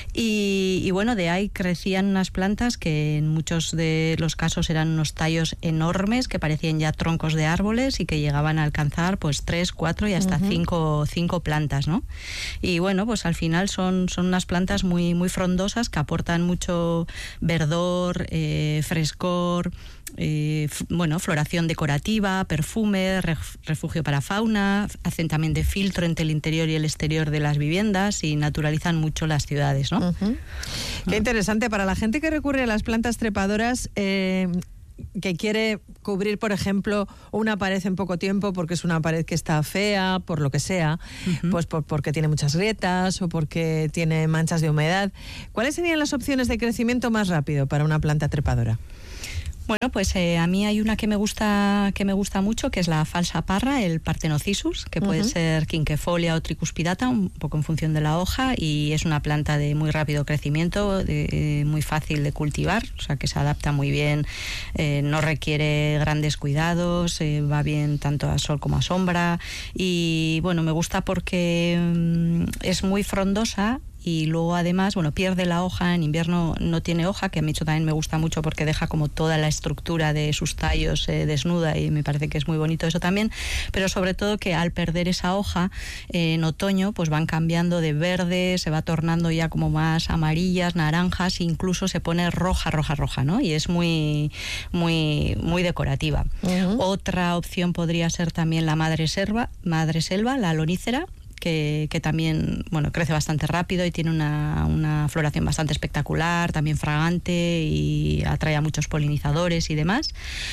Y, y bueno, de ahí crecían unas plantas que en muchos de los casos eran unos tallos enormes que parecían ya troncos de árboles y que llegaban a alcanzar pues tres, cuatro y hasta uh-huh. cinco, cinco plantas, ¿no? Y bueno, pues al final son, son unas plantas muy, muy frondosas que aportan mucho verdor, eh, frescor, Eh, f- bueno, floración decorativa, perfume, ref- refugio para fauna, hacen también de filtro entre el interior y el exterior de las viviendas y naturalizan mucho las ciudades, ¿no? Uh-huh. Qué interesante. Para la gente que recurre a las plantas trepadoras, eh, que quiere cubrir, por ejemplo, una pared en poco tiempo porque es una pared que está fea, por lo que sea, uh-huh. pues por, porque tiene muchas grietas o porque tiene manchas de humedad, ¿cuáles serían las opciones de crecimiento más rápido para una planta trepadora? Bueno, pues eh, a mí hay una que me gusta que me gusta mucho, que es la falsa parra, el Partenocissus, que puede uh-huh. ser quinquefolia o tricuspidata, un poco en función de la hoja, y es una planta de muy rápido crecimiento, de, eh, muy fácil de cultivar, o sea que se adapta muy bien, eh, no requiere grandes cuidados, eh, va bien tanto a sol como a sombra, y bueno, me gusta porque mm, es muy frondosa. Y luego además, bueno, pierde la hoja, en invierno no tiene hoja, que a mí eso también me gusta mucho porque deja como toda la estructura de sus tallos eh, desnuda, y me parece que es muy bonito eso también, pero sobre todo que al perder esa hoja eh, en otoño pues van cambiando de verde, se va tornando ya como más amarillas, naranjas, e incluso se pone roja, roja, roja, ¿no? Y es muy, muy, muy decorativa. Uh-huh. Otra opción podría ser también la madre selva, madre selva, la lonícera, que, que también, bueno, crece bastante rápido y tiene una, una floración bastante espectacular, también fragante y atrae a muchos polinizadores y demás.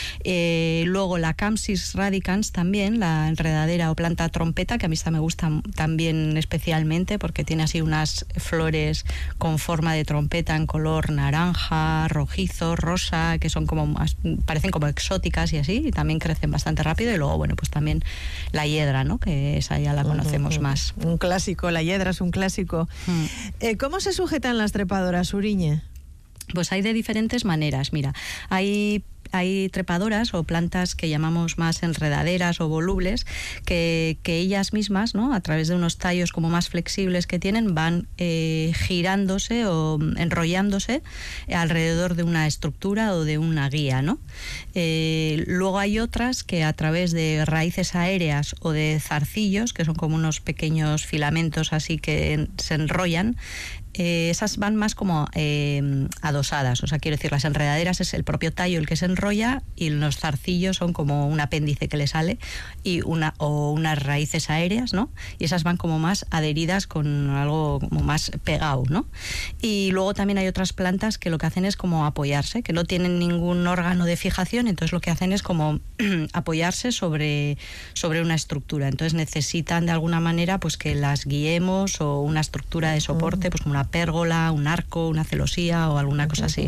Eh, luego la Campsis radicans también, la enredadera o planta trompeta, que a mí esta me gusta también especialmente porque tiene así unas flores con forma de trompeta en color naranja, rojizo, rosa, que son como más, parecen como exóticas y así, y también crecen bastante rápido. Y luego, bueno, pues también la hiedra, ¿no? Que esa ya la conocemos uh-huh. más. Un clásico, la hiedra es un clásico. Uh-huh. Eh, ¿Cómo se sujetan las trepadoras, Uriñe? Pues hay de diferentes maneras. Mira, hay hay trepadoras o plantas que llamamos más enredaderas o volubles, que, que ellas mismas, ¿no?, a través de unos tallos como más flexibles que tienen, van eh, girándose o enrollándose alrededor de una estructura o de una guía, ¿no? Eh, luego hay otras que a través de raíces aéreas o de zarcillos, que son como unos pequeños filamentos así que se enrollan, Eh, esas van más como eh, adosadas, o sea, quiero decir, las enredaderas es el propio tallo el que se enrolla y los zarcillos son como un apéndice que le sale y una o unas raíces aéreas, ¿no? Y esas van como más adheridas con algo como más pegado, ¿no? Y luego también hay otras plantas que lo que hacen es como apoyarse, que no tienen ningún órgano de fijación, entonces lo que hacen es como apoyarse sobre, sobre una estructura, entonces necesitan de alguna manera pues que las guiemos o una estructura de soporte, pues como una pérgola, un arco, una celosía o alguna cosa así.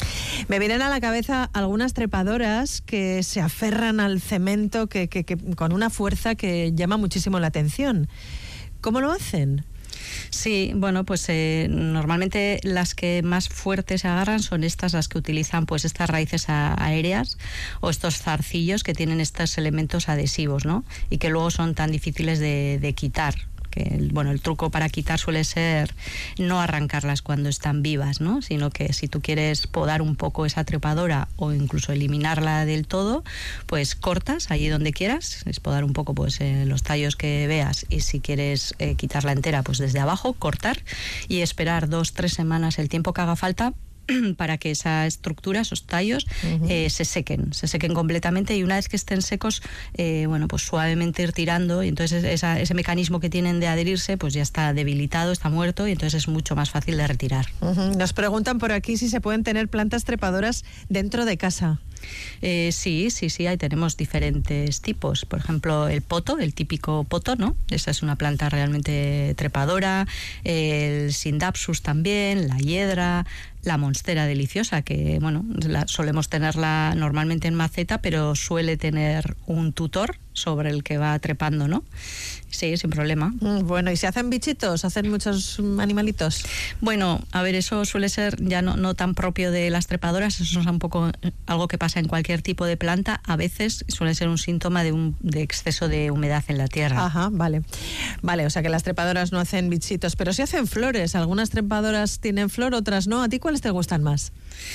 Me vienen a la cabeza algunas trepadoras que se aferran al cemento que, que, que con una fuerza que llama muchísimo la atención. ¿Cómo lo hacen? Sí, bueno, pues eh, normalmente las que más fuertes se agarran son estas, las que utilizan pues estas raíces a, aéreas o estos zarcillos que tienen estos elementos adhesivos, ¿no? Y que luego son tan difíciles de, de quitar. Que, bueno, el truco para quitar suele ser no arrancarlas cuando están vivas, ¿no? Sino que si tú quieres podar un poco esa trepadora o incluso eliminarla del todo, pues cortas allí donde quieras, es podar un poco pues eh, los tallos que veas, y si quieres eh, quitarla entera, pues desde abajo, cortar y esperar dos, tres semanas, el tiempo que haga falta, para que esa estructura, esos tallos, uh-huh. eh, se sequen, se sequen completamente, y una vez que estén secos, eh, bueno, pues suavemente ir tirando, y entonces esa, ese mecanismo que tienen de adherirse, pues ya está debilitado, está muerto, y entonces es mucho más fácil de retirar. Uh-huh. Nos preguntan por aquí si se pueden tener plantas trepadoras dentro de casa. Eh, sí, sí, sí, ahí tenemos diferentes tipos. Por ejemplo, el poto, el típico poto, ¿no? Esa es una planta realmente trepadora. El Sindapsus también, la hiedra, la monstera deliciosa, que bueno, la, solemos tenerla normalmente en maceta, pero suele tener un tutor sobre el que va trepando, ¿no? Sí, sin problema. Mm, bueno, ¿y se hacen bichitos? ¿Hacen muchos animalitos? Bueno, a ver, eso suele ser ya no, no tan propio de las trepadoras, eso es un poco algo que pasa en cualquier tipo de planta. A veces suele ser un síntoma de, un, de exceso de humedad en la tierra. Ajá, vale. Vale, o sea que las trepadoras no hacen bichitos, pero sí hacen flores. Algunas trepadoras tienen flor, otras no. ¿A ti cuáles te gustan más?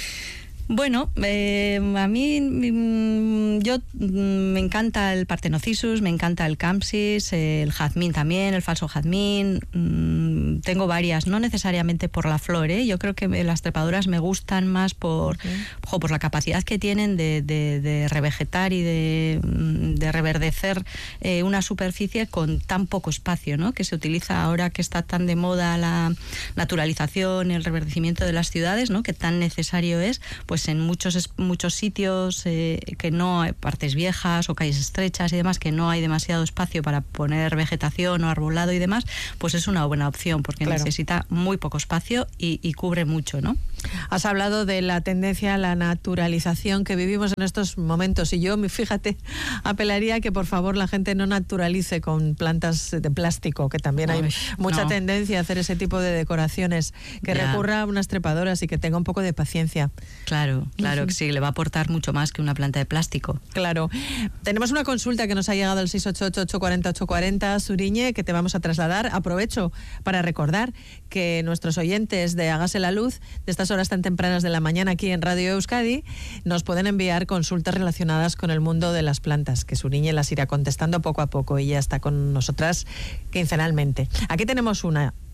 Bueno, eh, a mí mm, yo mm, me encanta el Parthenocissus, me encanta el Campsis, el jazmín también, el falso jazmín. Mm, tengo varias, no necesariamente por la flor, ¿eh? Yo creo que las trepadoras me gustan más por, okay. jo, por la capacidad que tienen de, de, de revegetar y de, de reverdecer eh, una superficie con tan poco espacio, ¿no? Que se utiliza ahora que está tan de moda la naturalización, el reverdecimiento de las ciudades, ¿no? Que tan necesario es, pues pues en muchos muchos sitios eh, que no hay partes viejas o calles estrechas y demás, que no hay demasiado espacio para poner vegetación o arbolado y demás, pues es una buena opción porque claro. necesita muy poco espacio y, y cubre mucho, ¿no? Has hablado de la tendencia a la naturalización que vivimos en estos momentos, y yo, fíjate, apelaría a que por favor la gente no naturalice con plantas de plástico, que también hay Uy, mucha no. tendencia a hacer ese tipo de decoraciones, que ya. recurra a unas trepadoras y que tenga un poco de paciencia. Claro, claro uh-huh. que sí, le va a aportar mucho más que una planta de plástico. Claro. Tenemos una consulta que nos ha llegado al seis ocho ocho, ocho cuatro cero, ocho cuatro cero, Suriñe, que te vamos a trasladar. Aprovecho para recordar que nuestros oyentes de Hágase la Luz, de estas horas tan tempranas de la mañana aquí en Radio Euskadi, nos pueden enviar consultas relacionadas con el mundo de las plantas, que Suriñe las irá contestando poco a poco. Ella está con nosotras quincenalmente. Aquí tenemos una.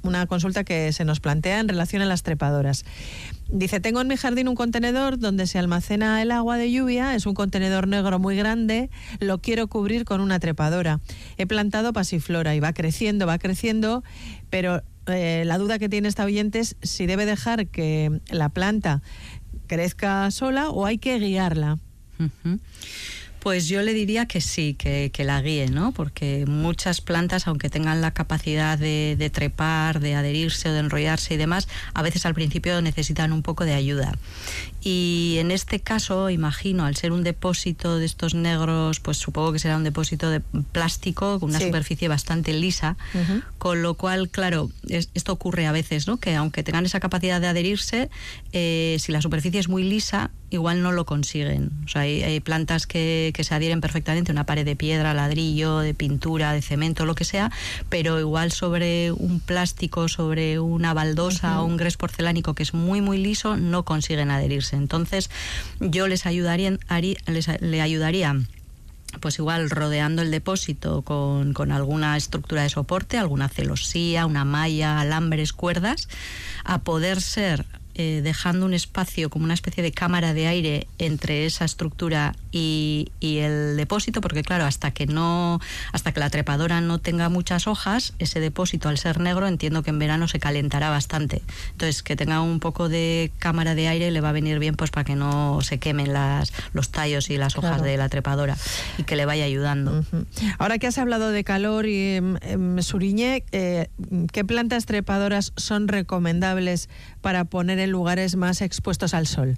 una consulta que se nos plantea en relación a las trepadoras. Dice, tengo en mi jardín un contenedor donde se almacena el agua de lluvia, es un contenedor negro muy grande, lo quiero cubrir con una trepadora. He plantado pasiflora y va creciendo, va creciendo, pero eh, la duda que tiene esta oyente es si debe dejar que la planta crezca sola o hay que guiarla. Uh-huh. Pues yo le diría que sí, que, que la guíe, ¿no? Porque muchas plantas, aunque tengan la capacidad de, de trepar, de adherirse o de enrollarse y demás, a veces al principio necesitan un poco de ayuda. Y en este caso, imagino, al ser un depósito de estos negros, pues supongo que será un depósito de plástico con una sí. superficie bastante lisa, uh-huh. con lo cual, claro, es, esto ocurre a veces, ¿no? Que aunque tengan esa capacidad de adherirse, eh, si la superficie es muy lisa, igual no lo consiguen. O sea, hay, hay plantas que, que se adhieren perfectamente a una pared de piedra, ladrillo, de pintura, de cemento, lo que sea, pero igual sobre un plástico, sobre una baldosa uh-huh. o un grés porcelánico que es muy, muy liso, no consiguen adherirse. Entonces, yo les ayudaría, les, le ayudaría pues igual rodeando el depósito con, con alguna estructura de soporte, alguna celosía, una malla, alambres, cuerdas, a poder ser Eh, dejando un espacio como una especie de cámara de aire entre esa estructura y, y el depósito, porque claro, hasta que no hasta que la trepadora no tenga muchas hojas, ese depósito, al ser negro, entiendo que en verano se calentará bastante. Entonces, que tenga un poco de cámara de aire le va a venir bien, pues para que no se quemen las, los tallos y las hojas claro. de la trepadora, y que le vaya ayudando. Uh-huh. Ahora que has hablado de calor y eh, Suriñe, eh, ¿qué plantas trepadoras son recomendables para poner en lugares más expuestos al sol?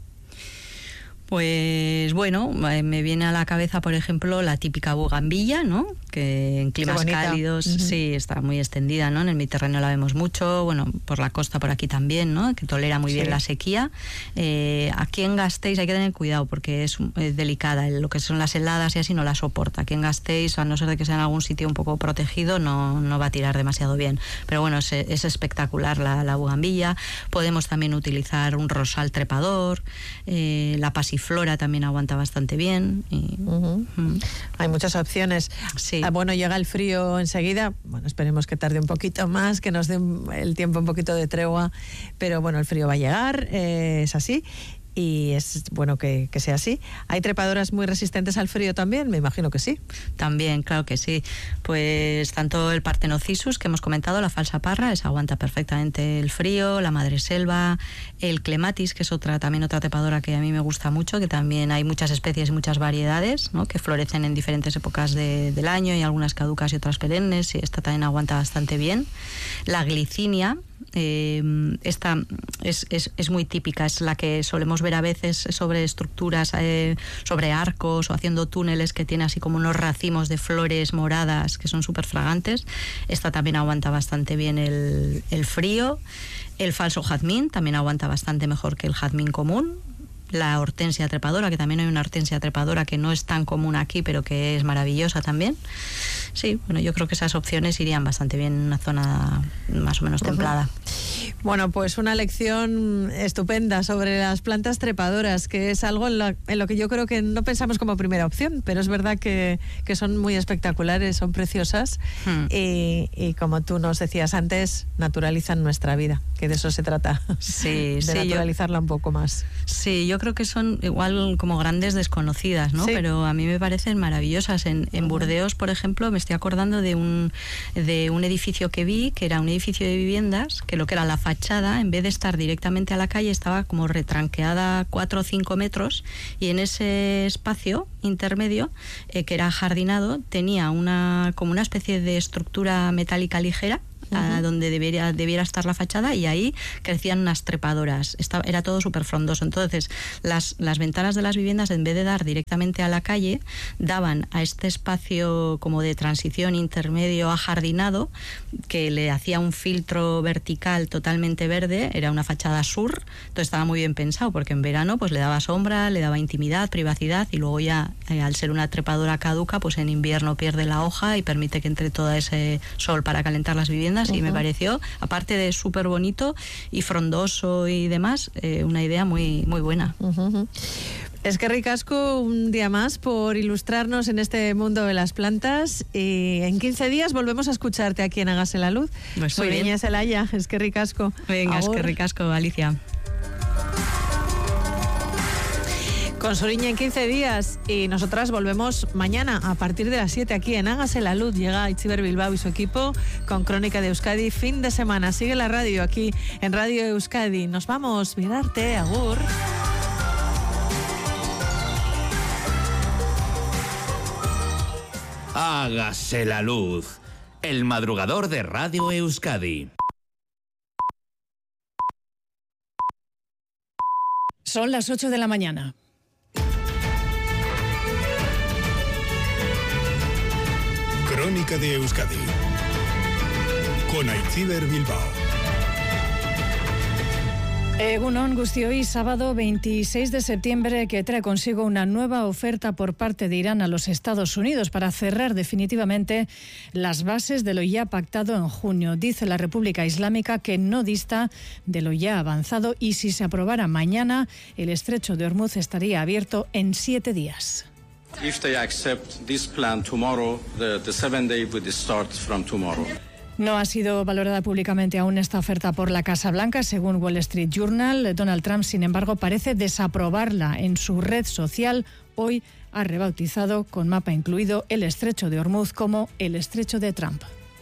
Pues bueno, me viene a la cabeza, por ejemplo, la típica bugambilla, ¿no? Que en climas cálidos, uh-huh. sí, está muy extendida, ¿no? En el Mediterráneo la vemos mucho, bueno, por la costa por aquí también, ¿no? Que tolera muy sí. bien la sequía. Eh, aquí en Gasteiz hay que tener cuidado porque es, es delicada, lo que son las heladas y así no la soporta. Aquí en Gasteiz, a no ser de que sea en algún sitio un poco protegido, no, no va a tirar demasiado bien. Pero bueno, es, es espectacular la, la bugambilla. Podemos también utilizar un rosal trepador, eh, la pasiflora también aguanta bastante bien. Y, uh-huh. uh-huh. Hay muchas opciones. Sí. Ah, bueno, llega el frío enseguida. Bueno, esperemos que tarde un poquito más, que nos dé el tiempo un poquito de tregua. Pero bueno, el frío va a llegar, eh, es así. Y es bueno que, que sea así. ¿Hay trepadoras muy resistentes al frío también? Me imagino que sí. También, claro que sí. Pues tanto el Parthenocissus, que hemos comentado, la falsa parra, esa aguanta perfectamente el frío, la madreselva, el Clematis, que es otra también otra trepadora que a mí me gusta mucho, que también hay muchas especies y muchas variedades, ¿no? Que florecen en diferentes épocas de, del año, y algunas caducas y otras perennes, y esta también aguanta bastante bien. La Glicinia, Eh, esta es, es, es muy típica, es la que solemos ver a veces sobre estructuras, eh, sobre arcos o haciendo túneles, que tiene así como unos racimos de flores moradas que son súper fragantes. Esta también aguanta bastante bien el, el frío. El falso jazmín también aguanta bastante mejor que el jazmín común. La hortensia trepadora, que también hay una hortensia trepadora que no es tan común aquí, pero que es maravillosa también. Sí, bueno, yo creo que esas opciones irían bastante bien en una zona más o menos templada. Bueno, pues una lección estupenda sobre las plantas trepadoras, que es algo en lo, en lo que yo creo que no pensamos como primera opción, pero es verdad que, que son muy espectaculares, son preciosas, hmm. y, y como tú nos decías antes, naturalizan nuestra vida, que de eso se trata, sí, de sí, naturalizarla yo, un poco más. Sí, yo creo que son igual como grandes desconocidas, ¿no? Sí. Pero a mí me parecen maravillosas. En, en Burdeos, por ejemplo, me estoy acordando de un, de un edificio que vi, que era un edificio de viviendas, que lo que era la fachada, en vez de estar directamente a la calle, estaba como retranqueada cuatro o cinco metros, y en ese espacio intermedio, eh, que era jardinado, tenía una como una especie de estructura metálica ligera, Uh-huh. donde debería, debiera estar la fachada, y ahí crecían unas trepadoras. Estaba, era todo súper frondoso. Entonces, las, las ventanas de las viviendas, en vez de dar directamente a la calle, daban a este espacio como de transición intermedio ajardinado, que le hacía un filtro vertical totalmente verde. Era una fachada sur, entonces estaba muy bien pensado, porque en verano pues le daba sombra, le daba intimidad, privacidad, y luego ya, eh, al ser una trepadora caduca, pues en invierno pierde la hoja y permite que entre todo ese sol para calentar las viviendas. Uh-huh. Y me pareció, aparte de súper bonito y frondoso y demás, eh, una idea muy, muy buena. Uh-huh. Es que ricasco un día más por ilustrarnos en este mundo de las plantas, y en quince días volvemos a escucharte aquí en Hágase la Luz. Pues Soy Niña Celaya, es que ricasco. Venga, es que ricasco, Alicia. Con Soriña en quince días, y nosotras volvemos mañana a partir de las siete aquí en Hágase la Luz. Llega Itziber Bilbao y su equipo con Crónica de Euskadi fin de semana. Sigue la radio aquí en Radio Euskadi. Nos vamos, mirarte, agur. Hágase la Luz, el madrugador de Radio Euskadi. Son las ocho de la mañana. Crónica de Euskadi con Itziber Bilbao. Egunon Guztioi, sábado veintiséis de septiembre, que trae consigo una nueva oferta por parte de Irán a los Estados Unidos para cerrar definitivamente las bases de lo ya pactado en junio. Dice la República Islámica que no dista de lo ya avanzado, y si se aprobara mañana, el estrecho de Hormuz estaría abierto en siete días. If they accept this plan tomorrow, the, the seven day would start from tomorrow. No ha sido valorada públicamente aún esta oferta por la Casa Blanca, según Wall Street Journal. Donald Trump, sin embargo, parece desaprobarla. En su red social hoy ha rebautizado, con mapa incluido, el estrecho de Hormuz como el estrecho de Trump.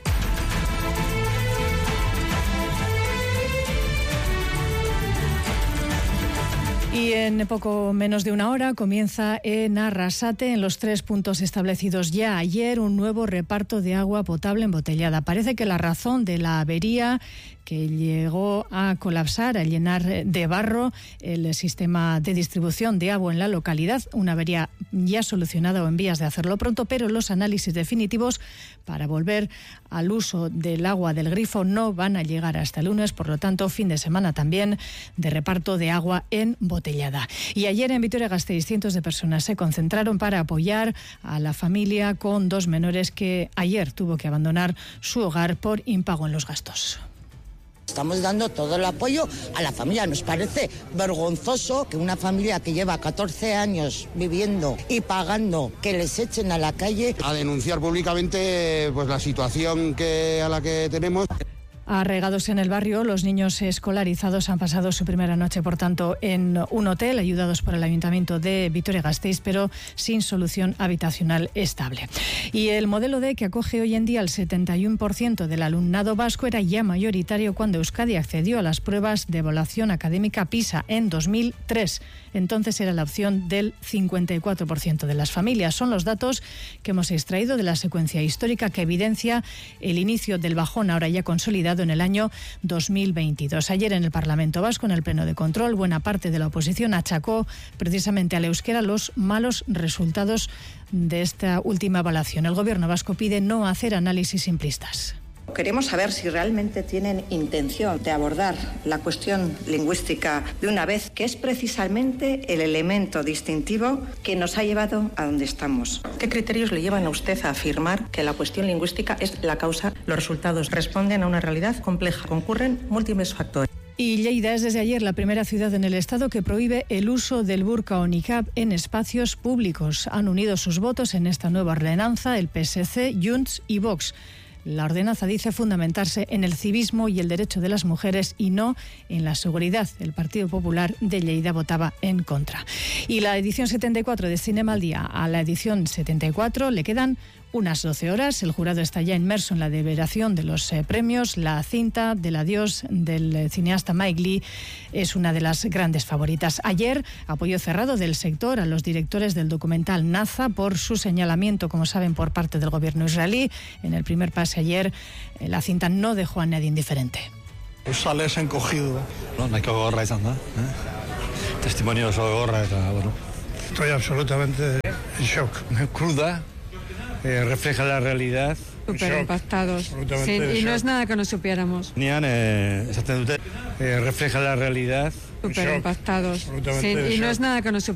Y en poco menos de una hora comienza en Arrasate, en los tres puntos establecidos ya ayer, un nuevo reparto de agua potable embotellada. Parece que la razón de la avería que llegó a colapsar, a llenar de barro el sistema de distribución de agua en la localidad, una avería ya solucionada o en vías de hacerlo pronto, pero los análisis definitivos para volver al uso del agua del grifo no van a llegar hasta el lunes, por lo tanto, fin de semana también de reparto de agua embotellada. Y ayer en Vitoria-Gasteiz cientos de personas se concentraron para apoyar a la familia con dos menores que ayer tuvo que abandonar su hogar por impago en los gastos. Estamos dando todo el apoyo a la familia. Nos parece vergonzoso que una familia que lleva catorce años viviendo y pagando, que les echen a la calle. A denunciar públicamente pues la situación que a la que tenemos. Arraigados en el barrio, los niños escolarizados han pasado su primera noche, por tanto, en un hotel, ayudados por el Ayuntamiento de Vitoria-Gasteiz, pero sin solución habitacional estable. Y el modelo D, que acoge hoy en día el setenta y uno por ciento del alumnado vasco, era ya mayoritario cuando Euskadi accedió a las pruebas de evaluación académica PISA en dos mil tres. Entonces era la opción del cincuenta y cuatro por ciento de las familias. Son los datos que hemos extraído de la secuencia histórica que evidencia el inicio del bajón, ahora ya consolidado, en el año dos mil veintidós. Ayer en el Parlamento Vasco, en el Pleno de Control, buena parte de la oposición achacó precisamente al euskera los malos resultados de esta última evaluación. El Gobierno vasco pide no hacer análisis simplistas. Queremos saber si realmente tienen intención de abordar la cuestión lingüística de una vez, que es precisamente el elemento distintivo que nos ha llevado a donde estamos. ¿Qué criterios le llevan a usted a afirmar que la cuestión lingüística es la causa? Los resultados responden a una realidad compleja. Concurren múltiples factores. Y Lleida es desde ayer la primera ciudad en el Estado que prohíbe el uso del burka o niqab en espacios públicos. Han unido sus votos en esta nueva ordenanza el P S C, Junts y Vox. La ordenanza dice fundamentarse en el civismo y el derecho de las mujeres y no en la seguridad. El Partido Popular de Lleida votaba en contra. Y la edición setenta y cuatro de Cinema al Día a la edición setenta y cuatro le quedan unas doce horas. El jurado está ya inmerso en la deliberación de los eh, premios. La cinta del adiós del eh, cineasta Mike Lee es una de las grandes favoritas. Ayer, apoyo cerrado del sector a los directores del documental Naza por su señalamiento, como saben, por parte del gobierno israelí. En el primer pase ayer, eh, la cinta no dejó a nadie indiferente. Sales encogido. No, no hay que gorra izan da. ¿eh? Testimonio de gorra, bueno. Estoy absolutamente en shock. Cruda. Eh, refleja la realidad. Súper impactados. Sí, y no es nada que no supiéramos. Eh, eh, refleja la realidad. Súper impactados. Sí, y no es nada que no supiéramos.